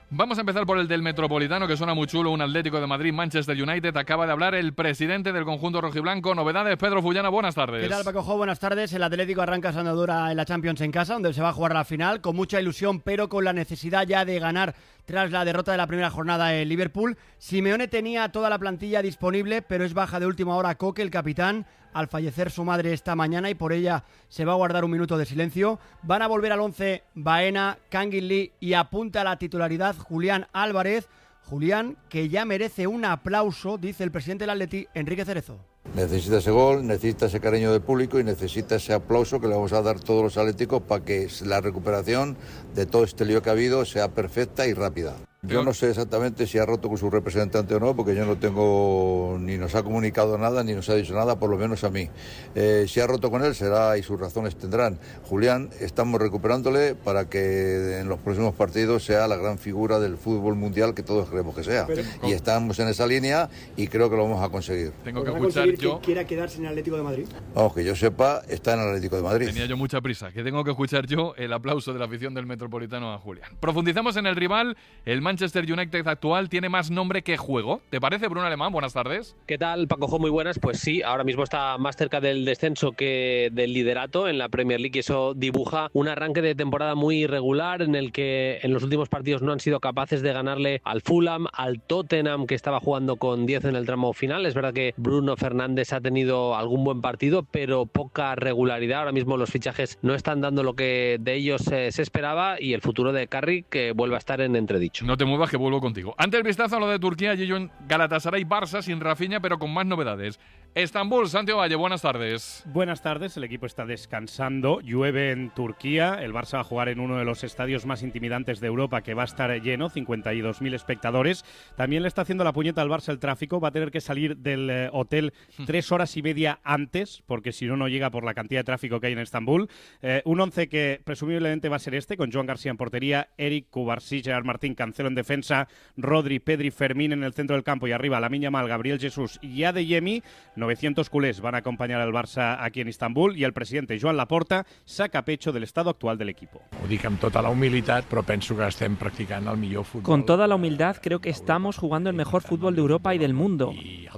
Vamos a empezar por el del Metropolitano, que suena muy chulo, un Atlético de Madrid, Manchester United. Acaba de hablar el presidente del conjunto rojiblanco. Novedades, Pedro Fullana, buenas tardes. ¿Qué tal, Paco Jo? Buenas tardes. El Atlético arranca su andadura en la Champions en casa, donde se va a jugar la final, con mucha ilusión, pero con la necesidad ya de ganar tras la derrota de la primera jornada en Liverpool. Simeone tenía toda la plantilla disponible, pero es baja de última hora Coque, el capitán, al fallecer su madre esta mañana, y por ella se va a guardar un minuto de silencio. Van a volver al 11 Baena, Kangin Lee y apunta a la titularidad Julián Álvarez. Julián, que ya merece un aplauso, dice el presidente del Atleti, Enrique Cerezo. Necesita ese gol, necesita ese cariño del público y necesita ese aplauso que le vamos a dar todos los atléticos para que la recuperación de todo este lío que ha habido sea perfecta y rápida. Yo no sé exactamente si ha roto con su representante o no, porque yo no tengo, ni nos ha comunicado nada, ni nos ha dicho nada, por lo menos a mí. Si ha roto con él será y sus razones tendrán. Julián, estamos recuperándole para que en los próximos partidos sea la gran figura del fútbol mundial que todos queremos que sea. Y estamos en esa línea y creo que lo vamos a conseguir. Tengo que escuchar yo. ¿Quiera quedarse en el Atlético de Madrid? Vamos, que yo sepa, está en el Atlético de Madrid. Tenía yo mucha prisa, que tengo que escuchar yo el aplauso de la afición del Metropolitano a Julián. Profundizamos en el rival. El Manchester United actual tiene más nombre que juego. ¿Te parece, Bruno Alemán? Buenas tardes. ¿Qué tal, Paco Jo? Muy buenas. Pues sí, ahora mismo está más cerca del descenso que del liderato en la Premier League, y eso dibuja un arranque de temporada muy irregular en el que en los últimos partidos no han sido capaces de ganarle al Fulham, al Tottenham, que estaba jugando con 10 en el tramo final. Es verdad que Bruno Fernández ha tenido algún buen partido, pero poca regularidad. Ahora mismo los fichajes no están dando lo que de ellos se esperaba, y el futuro de Carrick que vuelve a estar en entredicho. No te muevas, que vuelvo contigo. Ante el vistazo a lo de Turquía, allí en Galatasaray Barça sin Rafinha, pero con más novedades. Estambul, Santiago Valle, buenas tardes. Buenas tardes, el equipo está descansando, llueve en Turquía, el Barça va a jugar en uno de los estadios más intimidantes de Europa, que va a estar lleno, 52.000 espectadores. También le está haciendo la puñeta al Barça el tráfico, va a tener que salir del hotel 3 horas y media antes, porque si no, no llega por la cantidad de tráfico que hay en Estambul. Un 11 que presumiblemente va a ser este, con Joan García en portería, Eric, Cubarsí, Gerard Martín, Cancelo en defensa, Rodri, Pedri, Fermín en el centro del campo, y arriba Lamine Yamal, Gabriel Jesús y Adeyemi. 900 culés van a acompañar al Barça aquí en Istambul, y el presidente Joan Laporta saca pecho del estado actual del equipo. Ho dic amb tota la humilitat, però penso que estem practicant el millor futbol. Con toda la humildad, creo que estamos jugando el mejor fútbol de Europa y del mundo.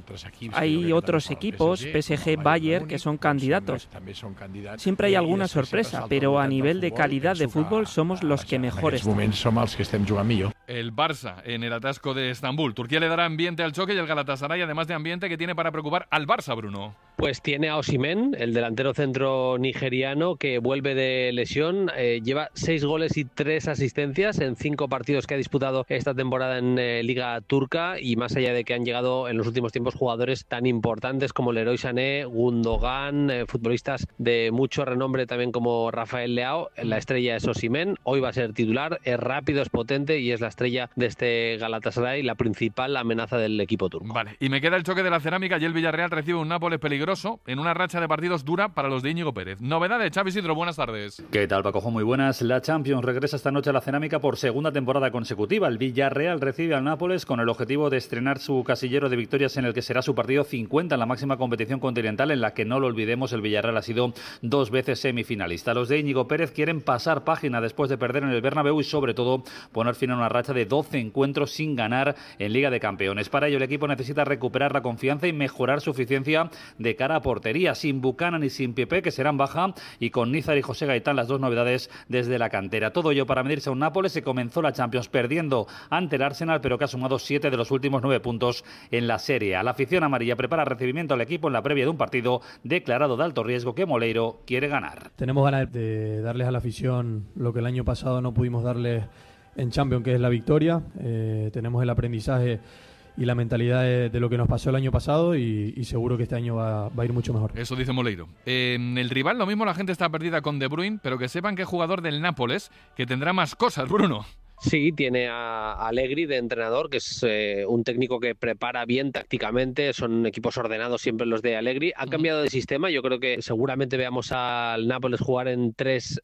Hay otros equipos, PSG, Bayern, que son candidatos. Siempre hay alguna sorpresa, pero a nivel de calidad de fútbol somos los que mejor estamos. En aquests moments som els que estem jugant millor. El Barça en el atasco de Estambul. Turquía le dará ambiente al choque, y el Galatasaray, además de ambiente, que tiene para preocupar al Barça, Bruno. Pues tiene a Osimhen, el delantero centro nigeriano, que vuelve de lesión. Lleva 6 goles y 3 asistencias en 5 partidos que ha disputado esta temporada en Liga Turca, y más allá de que han llegado en los últimos tiempos jugadores tan importantes como Leroy Sané, Gundogan, futbolistas de mucho renombre también como Rafael Leao, la estrella es Osimhen. Hoy va a ser titular, es rápido, es potente y es la estrella de este Galatasaray, la principal amenaza del equipo turco. Vale, y me queda el choque de la cerámica, y el Villarreal recibe un Nápoles peligroso en una racha de partidos dura para los de Íñigo Pérez. Novedades, Xavi Sidro, buenas tardes. ¿Qué tal, Paco? Muy buenas. La Champions regresa esta noche a la cerámica por segunda temporada consecutiva. El Villarreal recibe al Nápoles con el objetivo de estrenar su casillero de victorias en el que será su partido 50 en la máxima competición continental, en la que, no lo olvidemos, el Villarreal ha sido 2 veces semifinalista. Los de Íñigo Pérez quieren pasar página después de perder en el Bernabéu y, sobre todo, poner fin a una racha de 12 encuentros sin ganar en Liga de Campeones. Para ello, el equipo necesita recuperar la confianza y mejorar su eficiencia de cara a portería, sin Buchanan y sin Pepe, que serán baja, y con Nízar y José Gaitán, las 2 novedades desde la cantera. Todo ello para medirse a un Nápoles que comenzó la Champions perdiendo ante el Arsenal, pero que ha sumado 7 de los últimos 9 puntos en la Serie A. La afición amarilla prepara recibimiento al equipo en la previa de un partido declarado de alto riesgo que Moleiro quiere ganar. Tenemos ganas de darles a la afición lo que el año pasado no pudimos darles en Champions, que es la victoria. Tenemos el aprendizaje y la mentalidad de lo que nos pasó el año pasado, y seguro que este año va a ir mucho mejor. Eso dice Moleiro. En el rival lo mismo, la gente está perdida con De Bruyne, pero que sepan que es jugador del Nápoles, que tendrá más cosas, Bruno. Sí, tiene a Allegri de entrenador, que es un técnico que prepara bien tácticamente. Son equipos ordenados siempre los de Allegri. Han cambiado de sistema. Yo creo que seguramente veamos al Nápoles jugar en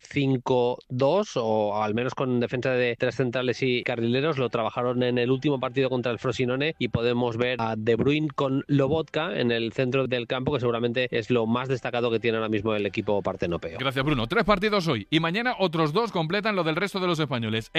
3-5-2, o al menos con defensa de 3 centrales y carrileros. Lo trabajaron en el último partido contra el Frosinone, y podemos ver a De Bruyne con Lobotka en el centro del campo, que seguramente es lo más destacado que tiene ahora mismo el equipo partenopeo. Gracias, Bruno. 3 partidos hoy, y mañana otros 2 completan lo del resto de los españoles. El Real Madrid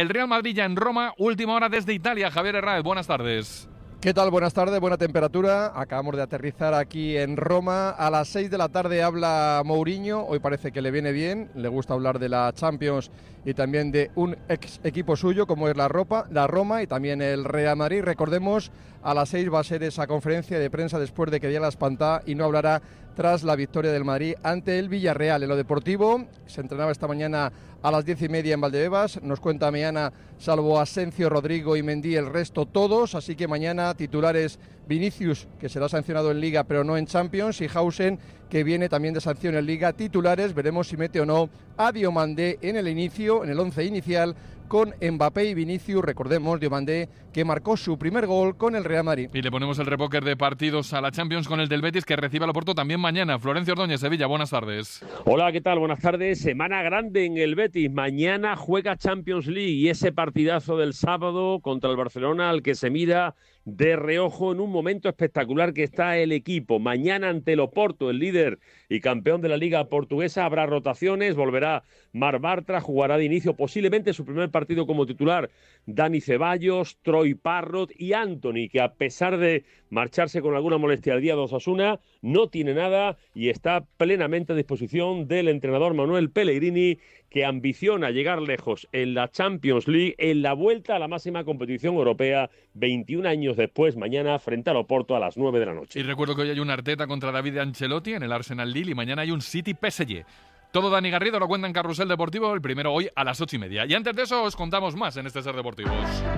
Sevilla en Roma, última hora desde Italia. Javier Herráez, buenas tardes. ¿Qué tal? Buenas tardes, buena temperatura. Acabamos de aterrizar aquí en Roma. A las 6 de la tarde habla Mourinho. Hoy parece que le viene bien. Le gusta hablar de la Champions y también de un ex equipo suyo como es la Roma y también el Real Madrid. Recordemos, a las 6 va a ser esa conferencia de prensa después de que diera la espantá y no hablará tras la victoria del Madrid ante el Villarreal. En lo deportivo, se entrenaba esta mañana a las 10:30 en Valdebebas. Nos cuenta mañana, salvo Asensio, Rodrigo y Mendy, el resto todos. Así que mañana titulares Vinicius, que será sancionado en Liga pero no en Champions, y Hausen, que viene también de sanción en Liga. Titulares, veremos si mete o no a Diomandé en el inicio, en el 11 inicial, con Mbappé y Vinicius. Recordemos, Diomandé, que marcó su primer gol con el Real Madrid. Y le ponemos el repóquer de partidos a la Champions con el del Betis, que recibe al Oporto también mañana. Florencio Ordóñez, Sevilla, buenas tardes. Hola, ¿qué tal? Buenas tardes. Semana grande en el Betis. Mañana juega Champions League y ese partidazo del sábado contra el Barcelona, al que se mira de reojo en un momento espectacular que está el equipo. Mañana ante el Oporto, el líder y campeón de la Liga Portuguesa, habrá rotaciones, volverá Marc Bartra, jugará de inicio posiblemente su primer partido como titular Dani Ceballos, Troy Parrott y Antony, que a pesar de marcharse con alguna molestia al día de Osasuna, no tiene nada y está plenamente a disposición del entrenador Manuel Pellegrini, que ambiciona llegar lejos en la Champions League, en la vuelta a la máxima competición europea, 21 años después, mañana frente al Oporto a las 9 de la noche. Y recuerdo que hoy hay un Arteta contra David Ancelotti en el Arsenal Lille y mañana hay un City PSG. Todo Dani Garrido lo cuenta en Carrusel Deportivo, el primero hoy a las 8:30. Y antes de eso os contamos más en este Ser Deportivos.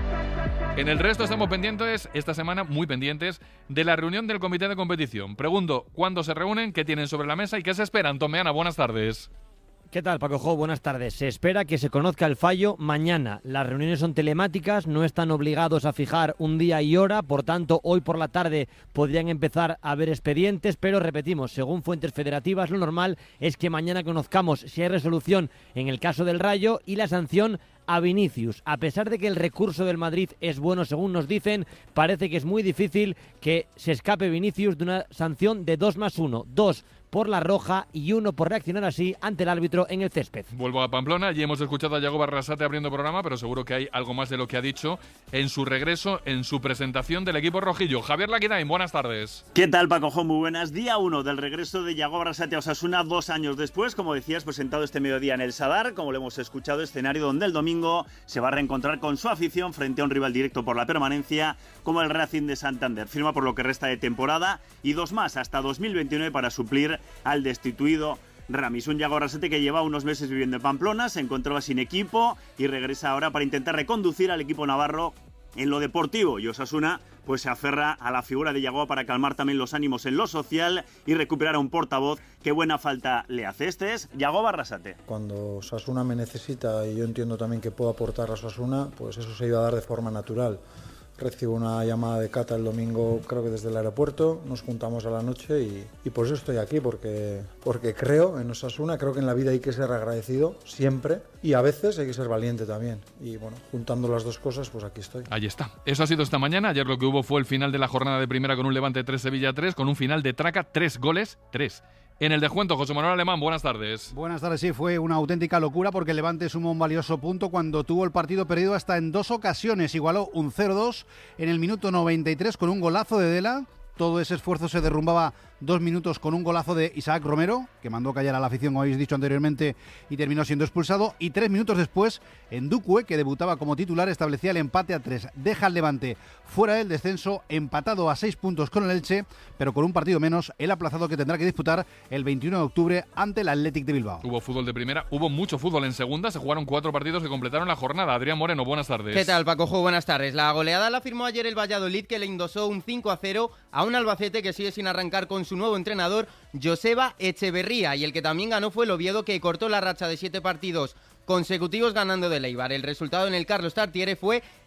En el resto estamos pendientes, esta semana muy pendientes, de la reunión del comité de competición. Pregunto, ¿cuándo se reúnen? ¿Qué tienen sobre la mesa? ¿Y qué se esperan? Tomeana, buenas tardes. ¿Qué tal, Paco Jo? Buenas tardes. Se espera que se conozca el fallo mañana. Las reuniones son telemáticas, no están obligados a fijar un día y hora, por tanto, hoy por la tarde podrían empezar a haber expedientes, pero repetimos, según fuentes federativas, lo normal es que mañana conozcamos si hay resolución en el caso del Rayo y la sanción a Vinicius. A pesar de que el recurso del Madrid es bueno, según nos dicen, parece que es muy difícil que se escape Vinicius de una sanción de 2+1. 2 por la roja y 1 por reaccionar así ante el árbitro en el césped. Vuelvo a Pamplona, allí hemos escuchado a Yago Arrasate abriendo programa, pero seguro que hay algo más de lo que ha dicho en su regreso, en su presentación del equipo rojillo. Javier Laquidain, buenas tardes. ¿Qué tal, Paco Jo? Muy buenas. Día 1 del regreso de Yago Arrasate a Osasuna, 2 años después, como decías, presentado este mediodía en el Sadar, como lo hemos escuchado, escenario donde el domingo se va a reencontrar con su afición frente a un rival directo por la permanencia como el Racing de Santander. Firma por lo que resta de temporada y 2 más hasta 2029 para suplir al destituido Ramis. Un Yago Arrasate que lleva unos meses viviendo en Pamplona, se encontraba sin equipo y regresa ahora para intentar reconducir al equipo navarro en lo deportivo. Y Osasuna pues se aferra a la figura de Yago para calmar también los ánimos en lo social y recuperar a un portavoz que buena falta le hace. Este es Yago Arrasate. Cuando Osasuna me necesita y yo entiendo también que puedo aportar a Osasuna, pues eso se iba a dar de forma natural. Recibo una llamada de Cata el domingo, creo que desde el aeropuerto, nos juntamos a la noche y por eso estoy aquí, porque creo en Osasuna, creo que en la vida hay que ser agradecido siempre y a veces hay que ser valiente también. Y bueno, juntando las dos cosas, pues aquí estoy. Ahí está. Eso ha sido esta mañana. Ayer lo que hubo fue el final de la jornada de primera con un Levante 3, Sevilla 3, con un final de traca, 3 goles, 3. En el descuento, José Manuel Alemán, buenas tardes. Buenas tardes, sí, fue una auténtica locura porque el Levante sumó un valioso punto cuando tuvo el partido perdido hasta en 2 ocasiones. Igualó un 0-2 en el minuto 93 con un golazo de Dela. Todo ese esfuerzo se derrumbaba 2 minutos con un golazo de Isaac Romero, que mandó callar a la afición, como habéis dicho anteriormente, y terminó siendo expulsado. Y 3 minutos después, Ndukwe, que debutaba como titular, establecía el empate a 3. Deja al Levante fuera del descenso, empatado a 6 puntos con el Elche, pero con un partido menos, el aplazado que tendrá que disputar el 21 de octubre ante el Athletic de Bilbao. Hubo fútbol de primera, hubo mucho fútbol en segunda, se jugaron 4 partidos que completaron la jornada. Adrián Moreno, buenas tardes. ¿Qué tal, Paco Jo? Buenas tardes. La goleada la firmó ayer el Valladolid, que le endosó un 5-0 a un Albacete que sigue sin arrancar con su nuevo entrenador, Joseba Echeverría, y el que también ganó fue el Oviedo, que cortó la racha de 7 partidos consecutivos ganando del Eibar. El resultado en el Carlos Tartiere fue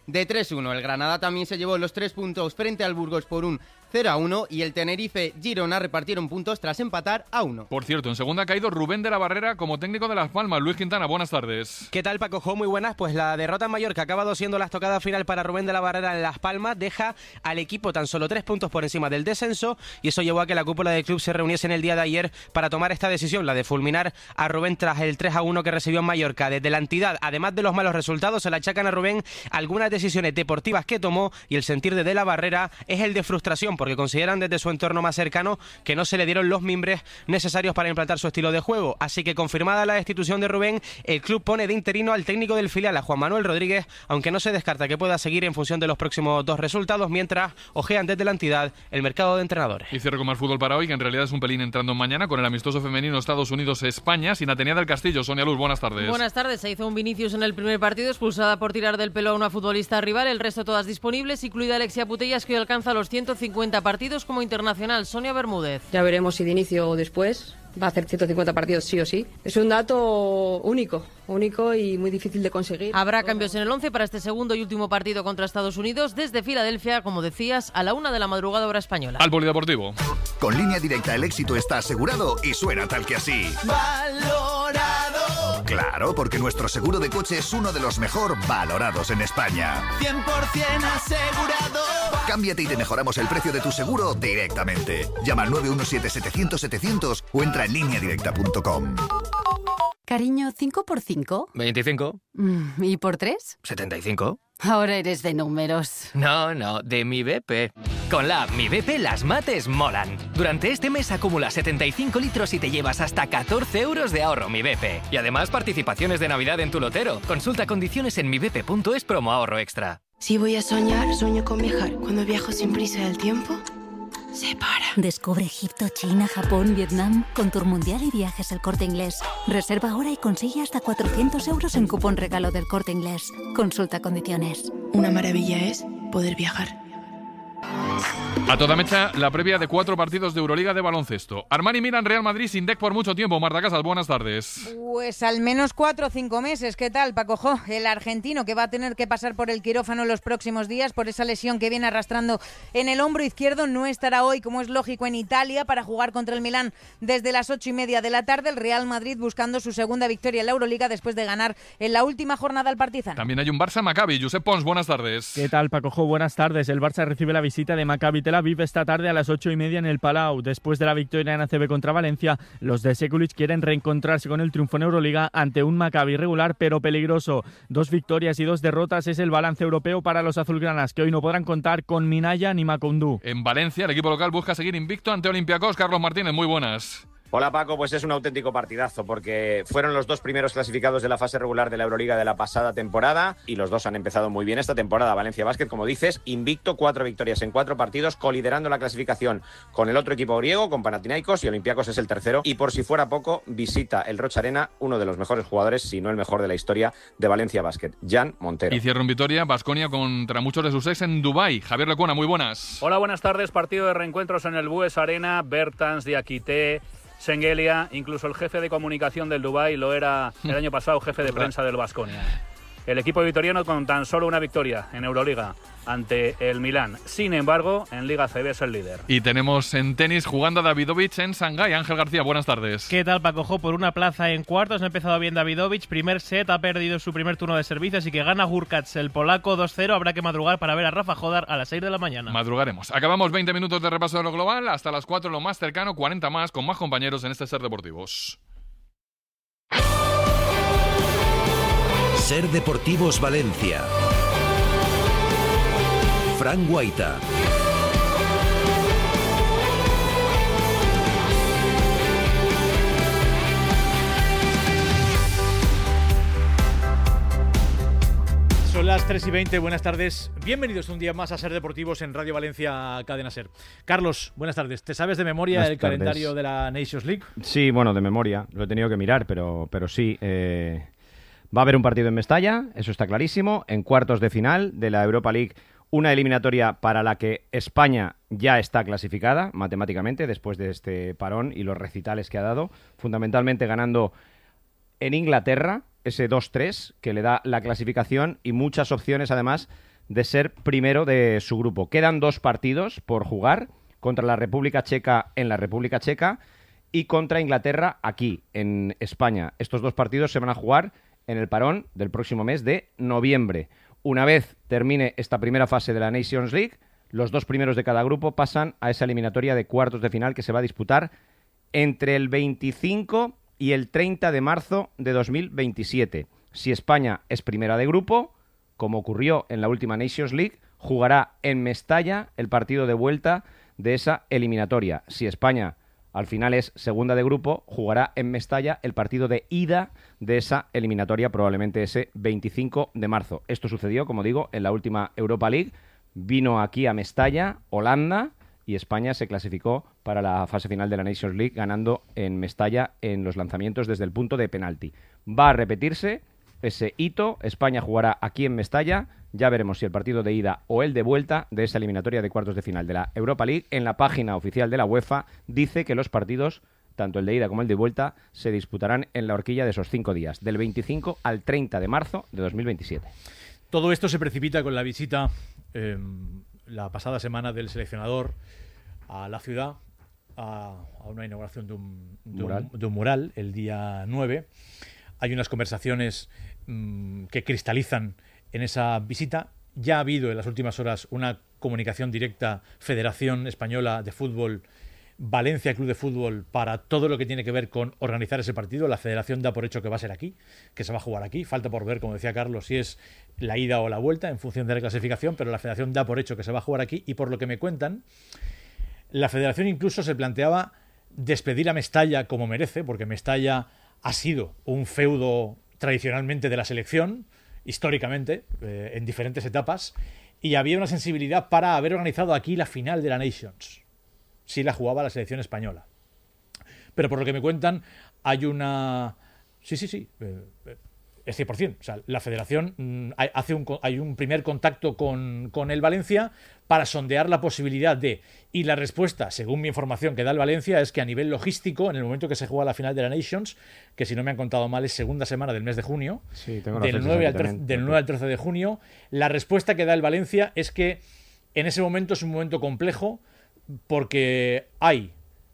de 3-1. El Granada también se llevó los 3 puntos frente al Burgos por un 0-1 y el Tenerife-Girona repartieron puntos tras empatar a 1. Por cierto, en segunda ha caído Rubén de la Barrera como técnico de Las Palmas. Luis Quintana, buenas tardes. ¿Qué tal, Paco Jo? Muy buenas. Pues la derrota en Mallorca, ha acabado siendo la estocada final para Rubén de la Barrera en Las Palmas, deja al equipo tan solo 3 puntos por encima del descenso y eso llevó a que la cúpula del club se reuniese en el día de ayer para tomar esta decisión, la de fulminar a Rubén tras el 3-1 que recibió en Mallorca. Desde la entidad, además de los malos resultados, se le achacan a Rubén algunas decisiones deportivas que tomó y el sentir de la Barrera es el de frustración porque consideran desde su entorno más cercano que no se le dieron los mimbres necesarios para implantar su estilo de juego. Así que confirmada la destitución de Rubén, el club pone de interino al técnico del filial, a Juan Manuel Rodríguez, aunque no se descarta que pueda seguir en función de los próximos 2 resultados, mientras ojean desde la entidad el mercado de entrenadores. Y cierro con más fútbol para hoy, que en realidad es un pelín entrando en mañana, con el amistoso femenino Estados Unidos-España, sin Atenea del Castillo. Sonia Luz, buenas tardes. Buenas tardes. Se hizo un Vinicius en el primer partido, expulsada por tirar del pelo a una futbolista rival, el resto todas disponibles, incluida Alexia Putellas, que hoy alcanza los 150 partidos como internacional. Sonia Bermúdez. Ya veremos si de inicio o después. Va a hacer 150 partidos sí o sí. Es un dato único y muy difícil de conseguir. Habrá cambios en el 11 para este segundo y último partido contra Estados Unidos desde Filadelfia, como decías, a la 1 de la madrugada hora española. Al polideportivo. Con Línea Directa el éxito está asegurado y suena tal que así. ¡Valorado! Claro, porque nuestro seguro de coche es uno de los mejor valorados en España. 100% asegurado. Cámbiate y te mejoramos el precio de tu seguro directamente. Llama al 917-700-700 o entra en lineadirecta.com. Cariño, ¿5 por 5? 25. ¿Y por 3? 75. Ahora eres de números. No, de mi BP. Con la app Mi BP las mates molan. Durante este mes acumula 75 litros y te llevas hasta 14 euros de ahorro Mi BP. Y además participaciones de Navidad en tu lotero. Consulta condiciones en mibp.es promo ahorro extra. Si voy a soñar, sueño con viajar. Cuando viajo sin prisa del tiempo, se para. Descubre Egipto, China, Japón, Vietnam con Tour Mundial y Viajes El Corte Inglés. Reserva ahora y consigue hasta 400 euros en cupón regalo del Corte Inglés. Consulta condiciones. Una maravilla es poder viajar. A toda mecha, la previa de 4 partidos de Euroliga de baloncesto. Armani Milan, Real Madrid sin DEC por mucho tiempo. Marta Casas, buenas tardes. Pues al menos 4 o 5 meses. ¿Qué tal, Paco Jo? El argentino que va a tener que pasar por el quirófano en los próximos días por esa lesión que viene arrastrando en el hombro izquierdo. No estará hoy, como es lógico, en Italia para jugar contra el Milán desde las 8:30 de la tarde. El Real Madrid buscando su segunda victoria en la Euroliga después de ganar en la última jornada al Partizan. También hay un Barça-Maccabi. Josep Pons, buenas tardes. ¿Qué tal, Paco Jo? Buenas tardes. El Barça recibe la visita de Maccabi Tel Aviv esta tarde a las 8:30 en el Palau. Después de la victoria en ACB contra Valencia, los de Sekulic quieren reencontrarse con el triunfo en Euroliga ante un Maccabi regular pero peligroso. 2 victorias y 2 derrotas es el balance europeo para los azulgranas, que hoy no podrán contar con Minaya ni Macoundou. En Valencia, el equipo local busca seguir invicto ante Olympiacos. Carlos Martínez, muy buenas. Hola Paco, pues es un auténtico partidazo porque fueron los 2 primeros clasificados de la fase regular de la Euroliga de la pasada temporada y los 2 han empezado muy bien esta temporada. Valencia Basket, como dices, invicto, 4 victorias en 4 partidos, coliderando la clasificación con el otro equipo griego, con Panathinaikos, y Olympiacos es el tercero. Y por si fuera poco, visita el Rocha Arena uno de los mejores jugadores, si no el mejor de la historia de Valencia Basket, Jan Montero. Y cierra en Vitoria, Baskonia contra muchos de sus ex en Dubái. Javier Lecuona, muy buenas. Hola, buenas tardes. Partido de reencuentros en el Bues Arena. Bertans, Diakité, Şengeli, incluso el jefe de comunicación del Dubái lo era el año pasado, jefe de prensa del Baskonia. El equipo vitoriano con tan solo una victoria en Euroliga ante el Milán. Sin embargo, en Liga CB es el líder. Y tenemos en tenis jugando a Davidovich en Shanghái. Ángel García, buenas tardes. ¿Qué tal, Paco Jo? Por una plaza en cuartos ha empezado bien Davidovich. Primer set, ha perdido su primer turno de servicio, así que gana Hurkacz, el polaco, 2-0. Habrá que madrugar para ver a Rafa Jodar a las 6 de la mañana. Madrugaremos. Acabamos 20 minutos de repaso de lo global. Hasta las 4 lo más cercano, 40 más, con más compañeros en este Ser Deportivos. Ser Deportivos Valencia. Fran Guaita. Son las 3:20, buenas tardes. Bienvenidos un día más a Ser Deportivos en Radio Valencia Cadena Ser. Carlos, buenas tardes. ¿Te sabes de memoria el calendario de la Nations League? Sí, bueno, de memoria. Lo he tenido que mirar, pero sí. Va a haber un partido en Mestalla, eso está clarísimo. En cuartos de final de la Europa League, una eliminatoria para la que España ya está clasificada matemáticamente después de este parón y los recitales que ha dado, fundamentalmente ganando en Inglaterra ese 2-3 que le da la clasificación y muchas opciones además de ser primero de su grupo. Quedan 2 partidos por jugar, contra la República Checa en la República Checa y contra Inglaterra aquí, en España. Estos 2 partidos se van a jugar en el parón del próximo mes de noviembre. Una vez termine esta primera fase de la Nations League, los 2 primeros de cada grupo pasan a esa eliminatoria de cuartos de final que se va a disputar entre el 25 y el 30 de marzo de 2027. Si España es primera de grupo, como ocurrió en la última Nations League, jugará en Mestalla el partido de vuelta de esa eliminatoria. Si España al final es segunda de grupo, jugará en Mestalla el partido de ida de esa eliminatoria, probablemente ese 25 de marzo. Esto sucedió, como digo, en la última Europa League. Vino aquí a Mestalla, Holanda, y España se clasificó para la fase final de la Nations League ganando en Mestalla en los lanzamientos desde el punto de penalti. Va a repetirse ese hito. España jugará aquí en Mestalla. Ya veremos si el partido de ida o el de vuelta de esa eliminatoria de cuartos de final de la Europa League. En la página oficial de la UEFA dice que los partidos, tanto el de ida como el de vuelta, se disputarán en la horquilla de esos 5 días, del 25 al 30 de marzo de 2027. Todo esto se precipita con la visita la pasada semana del seleccionador a la ciudad, a una inauguración de un mural el día 9. Hay unas conversaciones que cristalizan en esa visita. Ya ha habido en las últimas horas una comunicación directa Federación Española de Fútbol, Valencia Club de Fútbol, para todo lo que tiene que ver con organizar ese partido. La Federación da por hecho que va a ser aquí, que se va a jugar aquí. Falta por ver, como decía Carlos, si es la ida o la vuelta en función de la clasificación, pero la Federación da por hecho que se va a jugar aquí, y por lo que me cuentan, la Federación incluso se planteaba despedir a Mestalla como merece, porque Mestalla ha sido un feudo tradicionalmente de la selección, históricamente, en diferentes etapas, y había una sensibilidad para haber organizado aquí la final de la Nations, si la jugaba la selección española. Pero por lo que me cuentan, hay una... Sí, es 100%. O sea, la Federación hay un primer contacto con el Valencia para sondear la posibilidad de... Y la respuesta, según mi información que da el Valencia, es que a nivel logístico, en el momento que se juega la final de la Nations, que si no me han contado mal es segunda semana del mes de junio, sí, tengo del 9 al 13 de junio, la respuesta que da el Valencia es que en ese momento es un momento complejo porque hay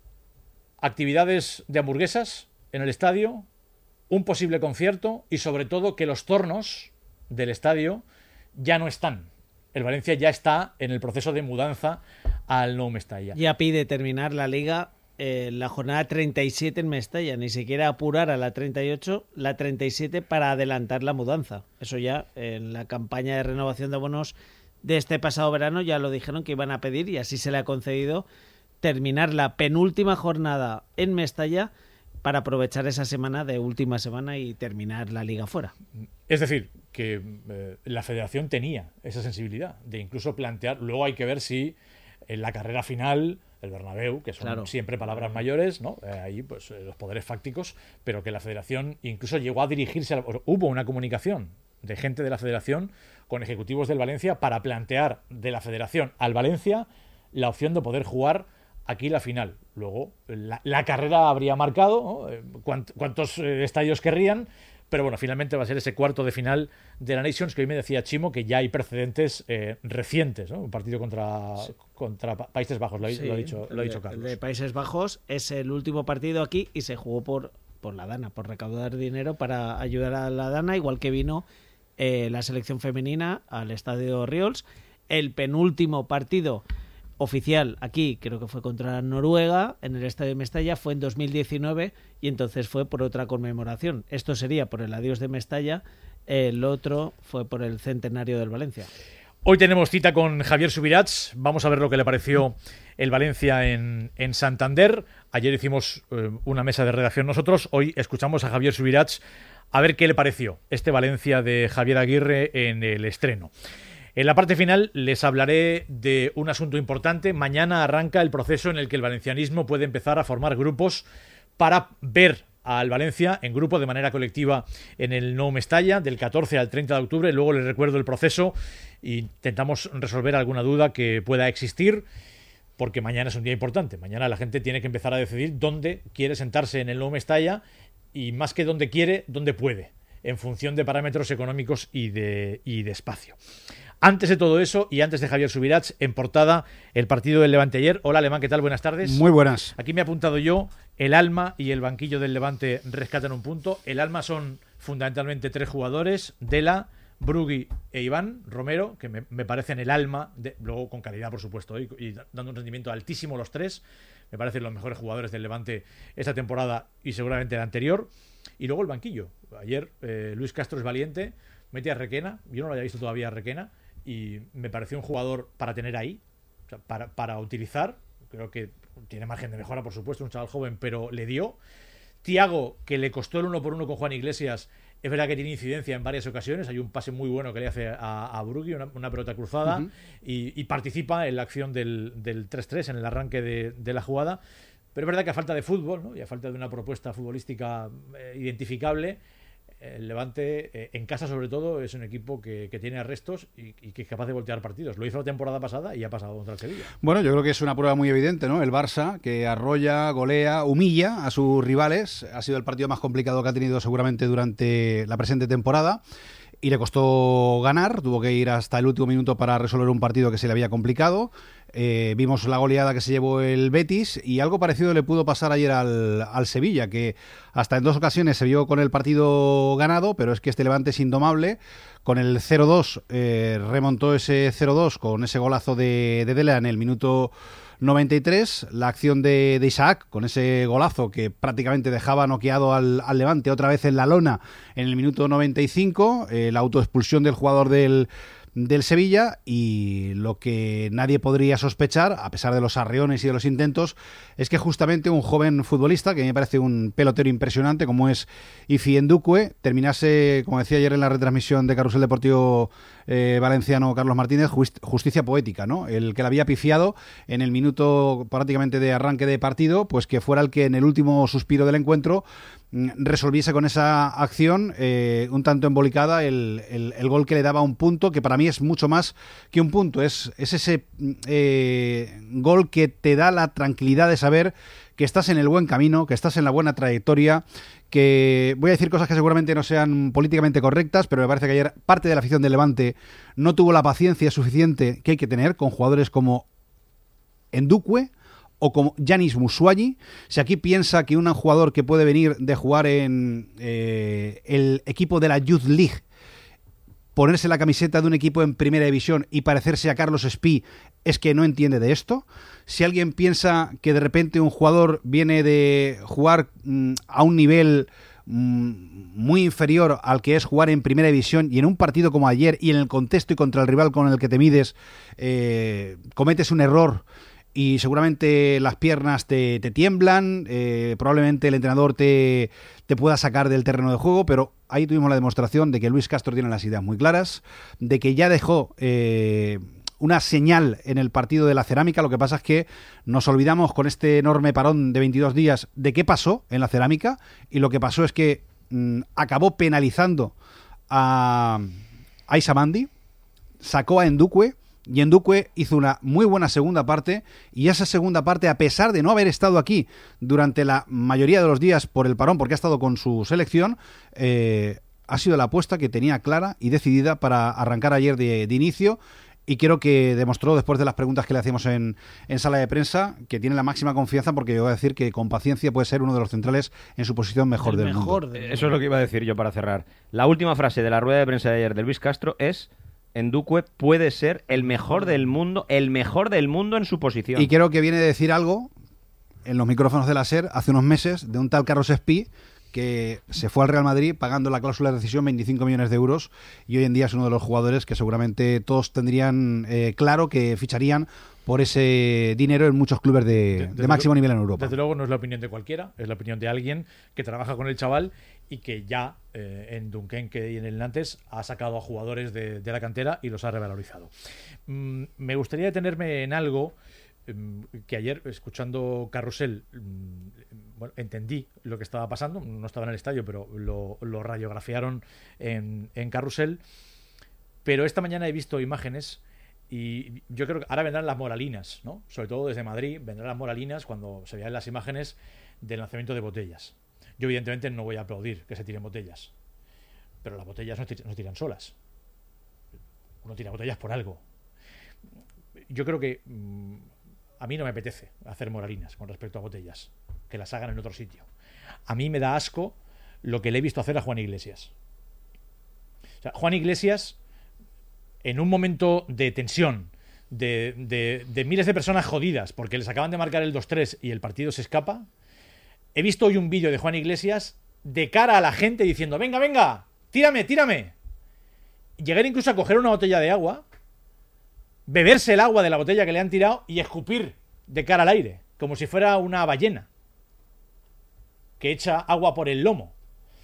actividades de hamburguesas en el estadio, un posible concierto y sobre todo que los tornos del estadio ya no están. El Valencia ya está en el proceso de mudanza al Nou Mestalla. Ya pide terminar la liga la jornada 37 en Mestalla, ni siquiera apurar a la 38, la 37 para adelantar la mudanza. Eso ya en la campaña de renovación de bonos de este pasado verano ya lo dijeron que iban a pedir, y así se le ha concedido terminar la penúltima jornada en Mestalla para aprovechar esa semana de última semana y terminar la liga fuera. Es decir, que la Federación tenía esa sensibilidad de incluso plantear, luego hay que ver si en la carrera final, el Bernabéu, que son siempre palabras mayores, ¿no? Ahí pues los poderes fácticos, pero que la Federación incluso llegó a dirigirse, hubo una comunicación de gente de la Federación con ejecutivos del Valencia para plantear de la Federación al Valencia la opción de poder jugar aquí la final. Luego la carrera habría marcado, ¿no? Cuántos estadios querrían, pero bueno, finalmente va a ser ese cuarto de final de la Nations, que hoy me decía Chimo que ya hay precedentes recientes, ¿no? Un partido contra Países Bajos, lo ha dicho Carlos. El de Países Bajos es el último partido aquí y se jugó por la Dana, por recaudar dinero para ayudar a la Dana, igual que vino la selección femenina al Estadio Riols. El penúltimo partido oficial aquí, creo que fue contra Noruega, en el Estadio de Mestalla, fue en 2019 y entonces fue por otra conmemoración. Esto sería por el adiós de Mestalla, el otro fue por el centenario del Valencia. Hoy tenemos cita con Javier Subirats, vamos a ver lo que le pareció el Valencia en Santander. Ayer hicimos una mesa de redacción nosotros, hoy escuchamos a Javier Subirats a ver qué le pareció este Valencia de Javier Aguirre en el estreno. En la parte final les hablaré de un asunto importante. Mañana arranca el proceso en el que el valencianismo puede empezar a formar grupos para ver al Valencia en grupo de manera colectiva en el Nou Mestalla del 14 al 30 de octubre. Luego les recuerdo el proceso e intentamos resolver alguna duda que pueda existir, porque mañana es un día importante. Mañana la gente tiene que empezar a decidir dónde quiere sentarse en el Nou Mestalla y, más que dónde quiere, dónde puede, en función de parámetros económicos y de espacio. Antes de todo eso y antes de Javier Subirats, en portada, el partido del Levante ayer. Hola, Alemán, ¿qué tal? Buenas tardes. Muy buenas. Aquí me he apuntado yo, el alma y el banquillo del Levante rescatan un punto. El alma son fundamentalmente 3 jugadores, Dela, Brugui e Iván Romero, que me parecen el alma, luego con calidad, por supuesto, y dando un rendimiento altísimo los 3. Me parecen los mejores jugadores del Levante esta temporada y seguramente la anterior. Y luego el banquillo. Ayer Luis Castro es valiente, mete a Requena. Yo no lo había visto todavía a Requena. Y me pareció un jugador para tener ahí, o sea, para utilizar. Creo que tiene margen de mejora, por supuesto, un chaval joven, pero le dio. Thiago, que le costó el 1-1 con Juan Iglesias, es verdad que tiene incidencia en varias ocasiones. Hay un pase muy bueno que le hace a Brugui, una pelota cruzada, y participa en la acción del 3-3, en el arranque de la jugada. Pero es verdad que a falta de fútbol, ¿no? Y a falta de una propuesta futbolística identificable, el Levante, en casa sobre todo, es un equipo que tiene arrestos y que es capaz de voltear partidos. Lo hizo la temporada pasada y ha pasado contra el Sevilla. Bueno, yo creo que es una prueba muy evidente, ¿no? El Barça, que arrolla, golea, humilla a sus rivales. Ha sido el partido más complicado que ha tenido seguramente durante la presente temporada. Y le costó ganar, tuvo que ir hasta el último minuto para resolver un partido que se le había complicado. Vimos la goleada que se llevó el Betis y algo parecido le pudo pasar ayer al Sevilla, que hasta en 2 ocasiones se vio con el partido ganado, pero es que este Levante es indomable. Con el 0-2 remontó ese 0-2 con ese golazo de Dela en el minuto 93, la acción de Isaac con ese golazo que prácticamente dejaba noqueado al Levante otra vez en la lona en el minuto 95, la autoexpulsión del jugador del Sevilla, y lo que nadie podría sospechar, a pesar de los arreones y de los intentos, es que justamente un joven futbolista, que me parece un pelotero impresionante como es Ifi Ndukwe, terminase, como decía ayer en la retransmisión de Carrusel Deportivo valenciano Carlos Martínez, justicia poética, ¿no? El que la había pifiado en el minuto prácticamente de arranque de partido, pues que fuera el que en el último suspiro del encuentro resolviese con esa acción un tanto embolicada el gol que le daba un punto, que para mí es mucho más que un punto, es ese gol que te da la tranquilidad de saber que estás en el buen camino, que estás en la buena trayectoria, que voy a decir cosas que seguramente no sean políticamente correctas, pero me parece que ayer parte de la afición del Levante no tuvo la paciencia suficiente que hay que tener con jugadores como Ndukwe o como Yanis Musuayi. Si aquí piensa que un jugador que puede venir de jugar en el equipo de la Youth League, ponerse la camiseta de un equipo en primera división y parecerse a Carlos Espí, es que no entiende de esto. Si alguien piensa que de repente un jugador viene de jugar a un nivel muy inferior al que es jugar en primera división, y en un partido como ayer y en el contexto y contra el rival con el que te mides cometes un error y seguramente las piernas te tiemblan, probablemente el entrenador te pueda sacar del terreno de juego, pero ahí tuvimos la demostración de que Luis Castro tiene las ideas muy claras, de que ya dejó una señal en el partido de la Cerámica. Lo que pasa es que nos olvidamos con este enorme parón de 22 días de qué pasó en la Cerámica, y lo que pasó es que acabó penalizando a Isamandi, sacó a Ndukwe, y Ndukwe hizo una muy buena segunda parte, y esa segunda parte, a pesar de no haber estado aquí durante la mayoría de los días por el parón, porque ha estado con su selección, ha sido la apuesta que tenía clara y decidida para arrancar ayer de inicio. Y creo que demostró, después de las preguntas que le hacíamos en sala de prensa, que tiene la máxima confianza, porque yo voy a decir que con paciencia puede ser uno de los centrales en su posición mejor del mundo. Eso es lo que iba a decir yo para cerrar. La última frase de la rueda de prensa de ayer de Luis Castro es: Ndukwe puede ser el mejor del mundo en su posición. Y creo que viene de decir algo en los micrófonos de la SER hace unos meses de un tal Carlos Espí, que se fue al Real Madrid pagando la cláusula de rescisión 25 millones de euros, y hoy en día es uno de los jugadores que seguramente todos tendrían claro que ficharían por ese dinero en muchos clubes de máximo nivel en Europa. Desde luego no es la opinión de cualquiera, es la opinión de alguien que trabaja con el chaval y que ya en Dunkerque y en el Nantes ha sacado a jugadores de la cantera y los ha revalorizado. Me gustaría detenerme en algo que ayer, escuchando Carrusel, bueno, entendí lo que estaba pasando. No estaba en el estadio, pero lo radiografiaron en Carrusel. Pero esta mañana he visto imágenes y yo creo que ahora vendrán las moralinas, ¿no? Sobre todo desde Madrid vendrán las moralinas cuando se vean las imágenes del lanzamiento de botellas. Yo evidentemente no voy a aplaudir que se tiren botellas, pero las botellas no tiran solas. Uno tira botellas por algo. Yo creo que a mí no me apetece hacer moralinas con respecto a botellas, que las hagan en otro sitio. A mí me da asco lo que le he visto hacer a Juan Iglesias. O sea, Juan Iglesias, en un momento de tensión, de miles de personas jodidas porque les acaban de marcar el 2-3 y el partido se escapa, he visto hoy un vídeo de Juan Iglesias de cara a la gente diciendo: venga, venga, tírame, tírame. Llegar incluso a coger una botella de agua, beberse el agua de la botella que le han tirado y escupir de cara al aire, como si fuera una ballena que echa agua por el lomo.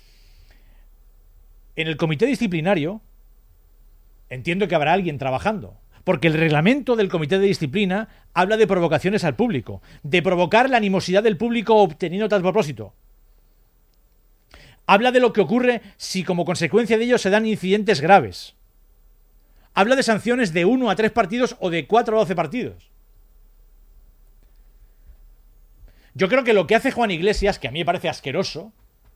En el comité disciplinario entiendo que habrá alguien trabajando, porque el reglamento del comité de disciplina habla de provocaciones al público, de provocar la animosidad del público obteniendo tal propósito. Habla de lo que ocurre si como consecuencia de ello se dan incidentes graves. Habla de sanciones de 1 a 3 partidos o de 4 a 12 partidos. Yo creo que lo que hace Juan Iglesias, que a mí me parece asqueroso,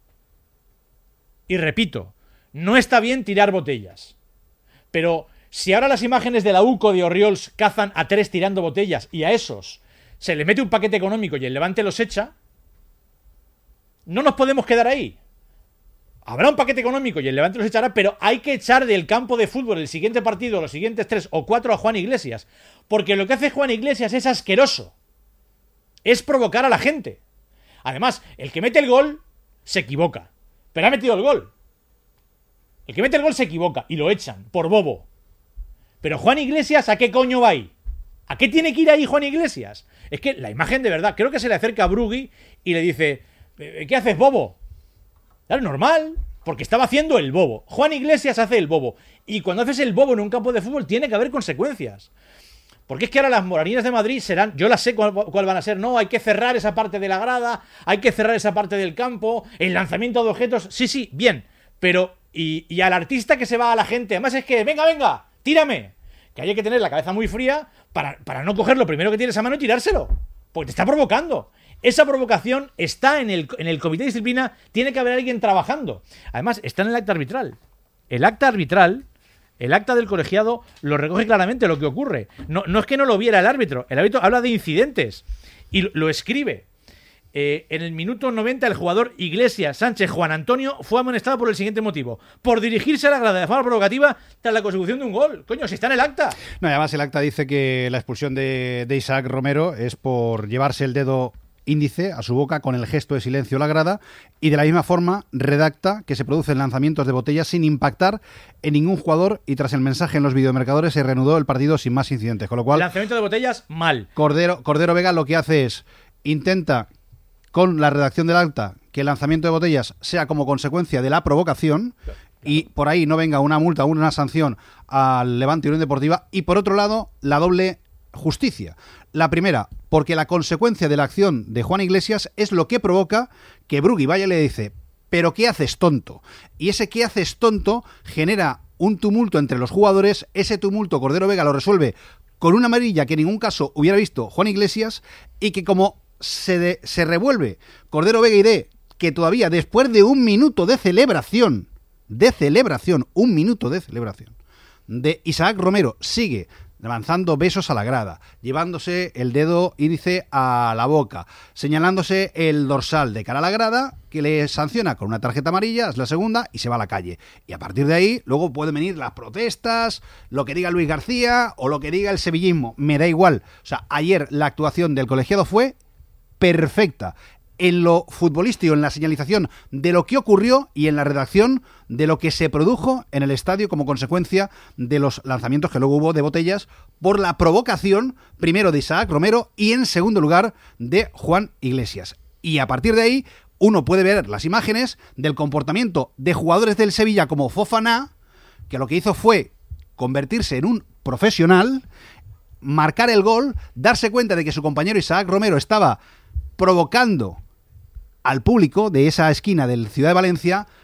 y repito, no está bien tirar botellas, pero si ahora las imágenes de la UCO de Orriols cazan a 3 tirando botellas y a esos se le mete un paquete económico y el Levante los echa, no nos podemos quedar ahí. Habrá un paquete económico y el Levante los echará, pero hay que echar del campo de fútbol el siguiente partido, los siguientes 3 o 4 a Juan Iglesias, porque lo que hace Juan Iglesias es asqueroso. Es provocar a la gente. Además, el que mete el gol se equivoca, pero ha metido el gol. El que mete el gol se equivoca y lo echan por bobo. Pero Juan Iglesias, ¿a qué coño va ahí? ¿A qué tiene que ir ahí Juan Iglesias? Es que la imagen de verdad, creo que se le acerca a Brugui y le dice: ¿qué haces, bobo? Claro, normal, porque estaba haciendo el bobo. Juan Iglesias hace el bobo. Y cuando haces el bobo en un campo de fútbol tiene que haber consecuencias. Porque es que ahora las moralinas de Madrid serán, yo las sé cuál van a ser, no, hay que cerrar esa parte de la grada, hay que cerrar esa parte del campo, el lanzamiento de objetos, sí, bien, pero y al artista que se va a la gente, además es que, venga, tírame, que hay que tener la cabeza muy fría para no coger lo primero que tienes a mano y tirárselo, porque te está provocando. Esa provocación está en el comité de disciplina, tiene que haber alguien trabajando. Además, está en el acta arbitral. El acta arbitral, el acta del colegiado, lo recoge claramente lo que ocurre. No es que no lo viera el árbitro habla de incidentes y lo escribe. En el minuto 90 el jugador Iglesias Sánchez Juan Antonio fue amonestado por el siguiente motivo: por dirigirse a la grada de forma provocativa tras la consecución de un gol. Coño, si está en el acta. No, además el acta dice que la expulsión de Isaac Romero es por llevarse el dedo índice a su boca con el gesto de silencio a la grada, y de la misma forma redacta que se producen lanzamientos de botellas sin impactar en ningún jugador, y tras el mensaje en los videomarcadores se reanudó el partido sin más incidentes, con lo cual lanzamiento de botellas mal. Cordero Vega lo que hace es intenta con la redacción del acta que el lanzamiento de botellas sea como consecuencia de la provocación y por ahí no venga una multa o una sanción al Levante Unión Deportiva, y por otro lado la doble justicia. La primera, porque la consecuencia de la acción de Juan Iglesias es lo que provoca que Brugui vaya y le dice: ¿pero qué haces, tonto? Y ese ¿qué haces, tonto? Genera un tumulto entre los jugadores. Ese tumulto Cordero Vega lo resuelve con una amarilla que en ningún caso hubiera visto Juan Iglesias, y que como se revuelve Cordero Vega y de que todavía después de un minuto de celebración, un minuto de celebración, de Isaac Romero sigue lanzando besos a la grada, llevándose el dedo índice a la boca, señalándose el dorsal de cara a la grada, que le sanciona con una tarjeta amarilla, es la segunda, y se va a la calle. Y a partir de ahí, luego pueden venir las protestas, lo que diga Luis García o lo que diga el sevillismo, me da igual. O sea, ayer la actuación del colegiado fue perfecta en lo futbolístico, en la señalización de lo que ocurrió y en la redacción de lo que se produjo en el estadio como consecuencia de los lanzamientos que luego hubo de botellas por la provocación, primero de Isaac Romero y en segundo lugar de Juan Iglesias. Y a partir de ahí uno puede ver las imágenes del comportamiento de jugadores del Sevilla como Fofana, que lo que hizo fue convertirse en un profesional, marcar el gol, darse cuenta de que su compañero Isaac Romero estaba provocando al público de esa esquina del Ciudad de Valencia,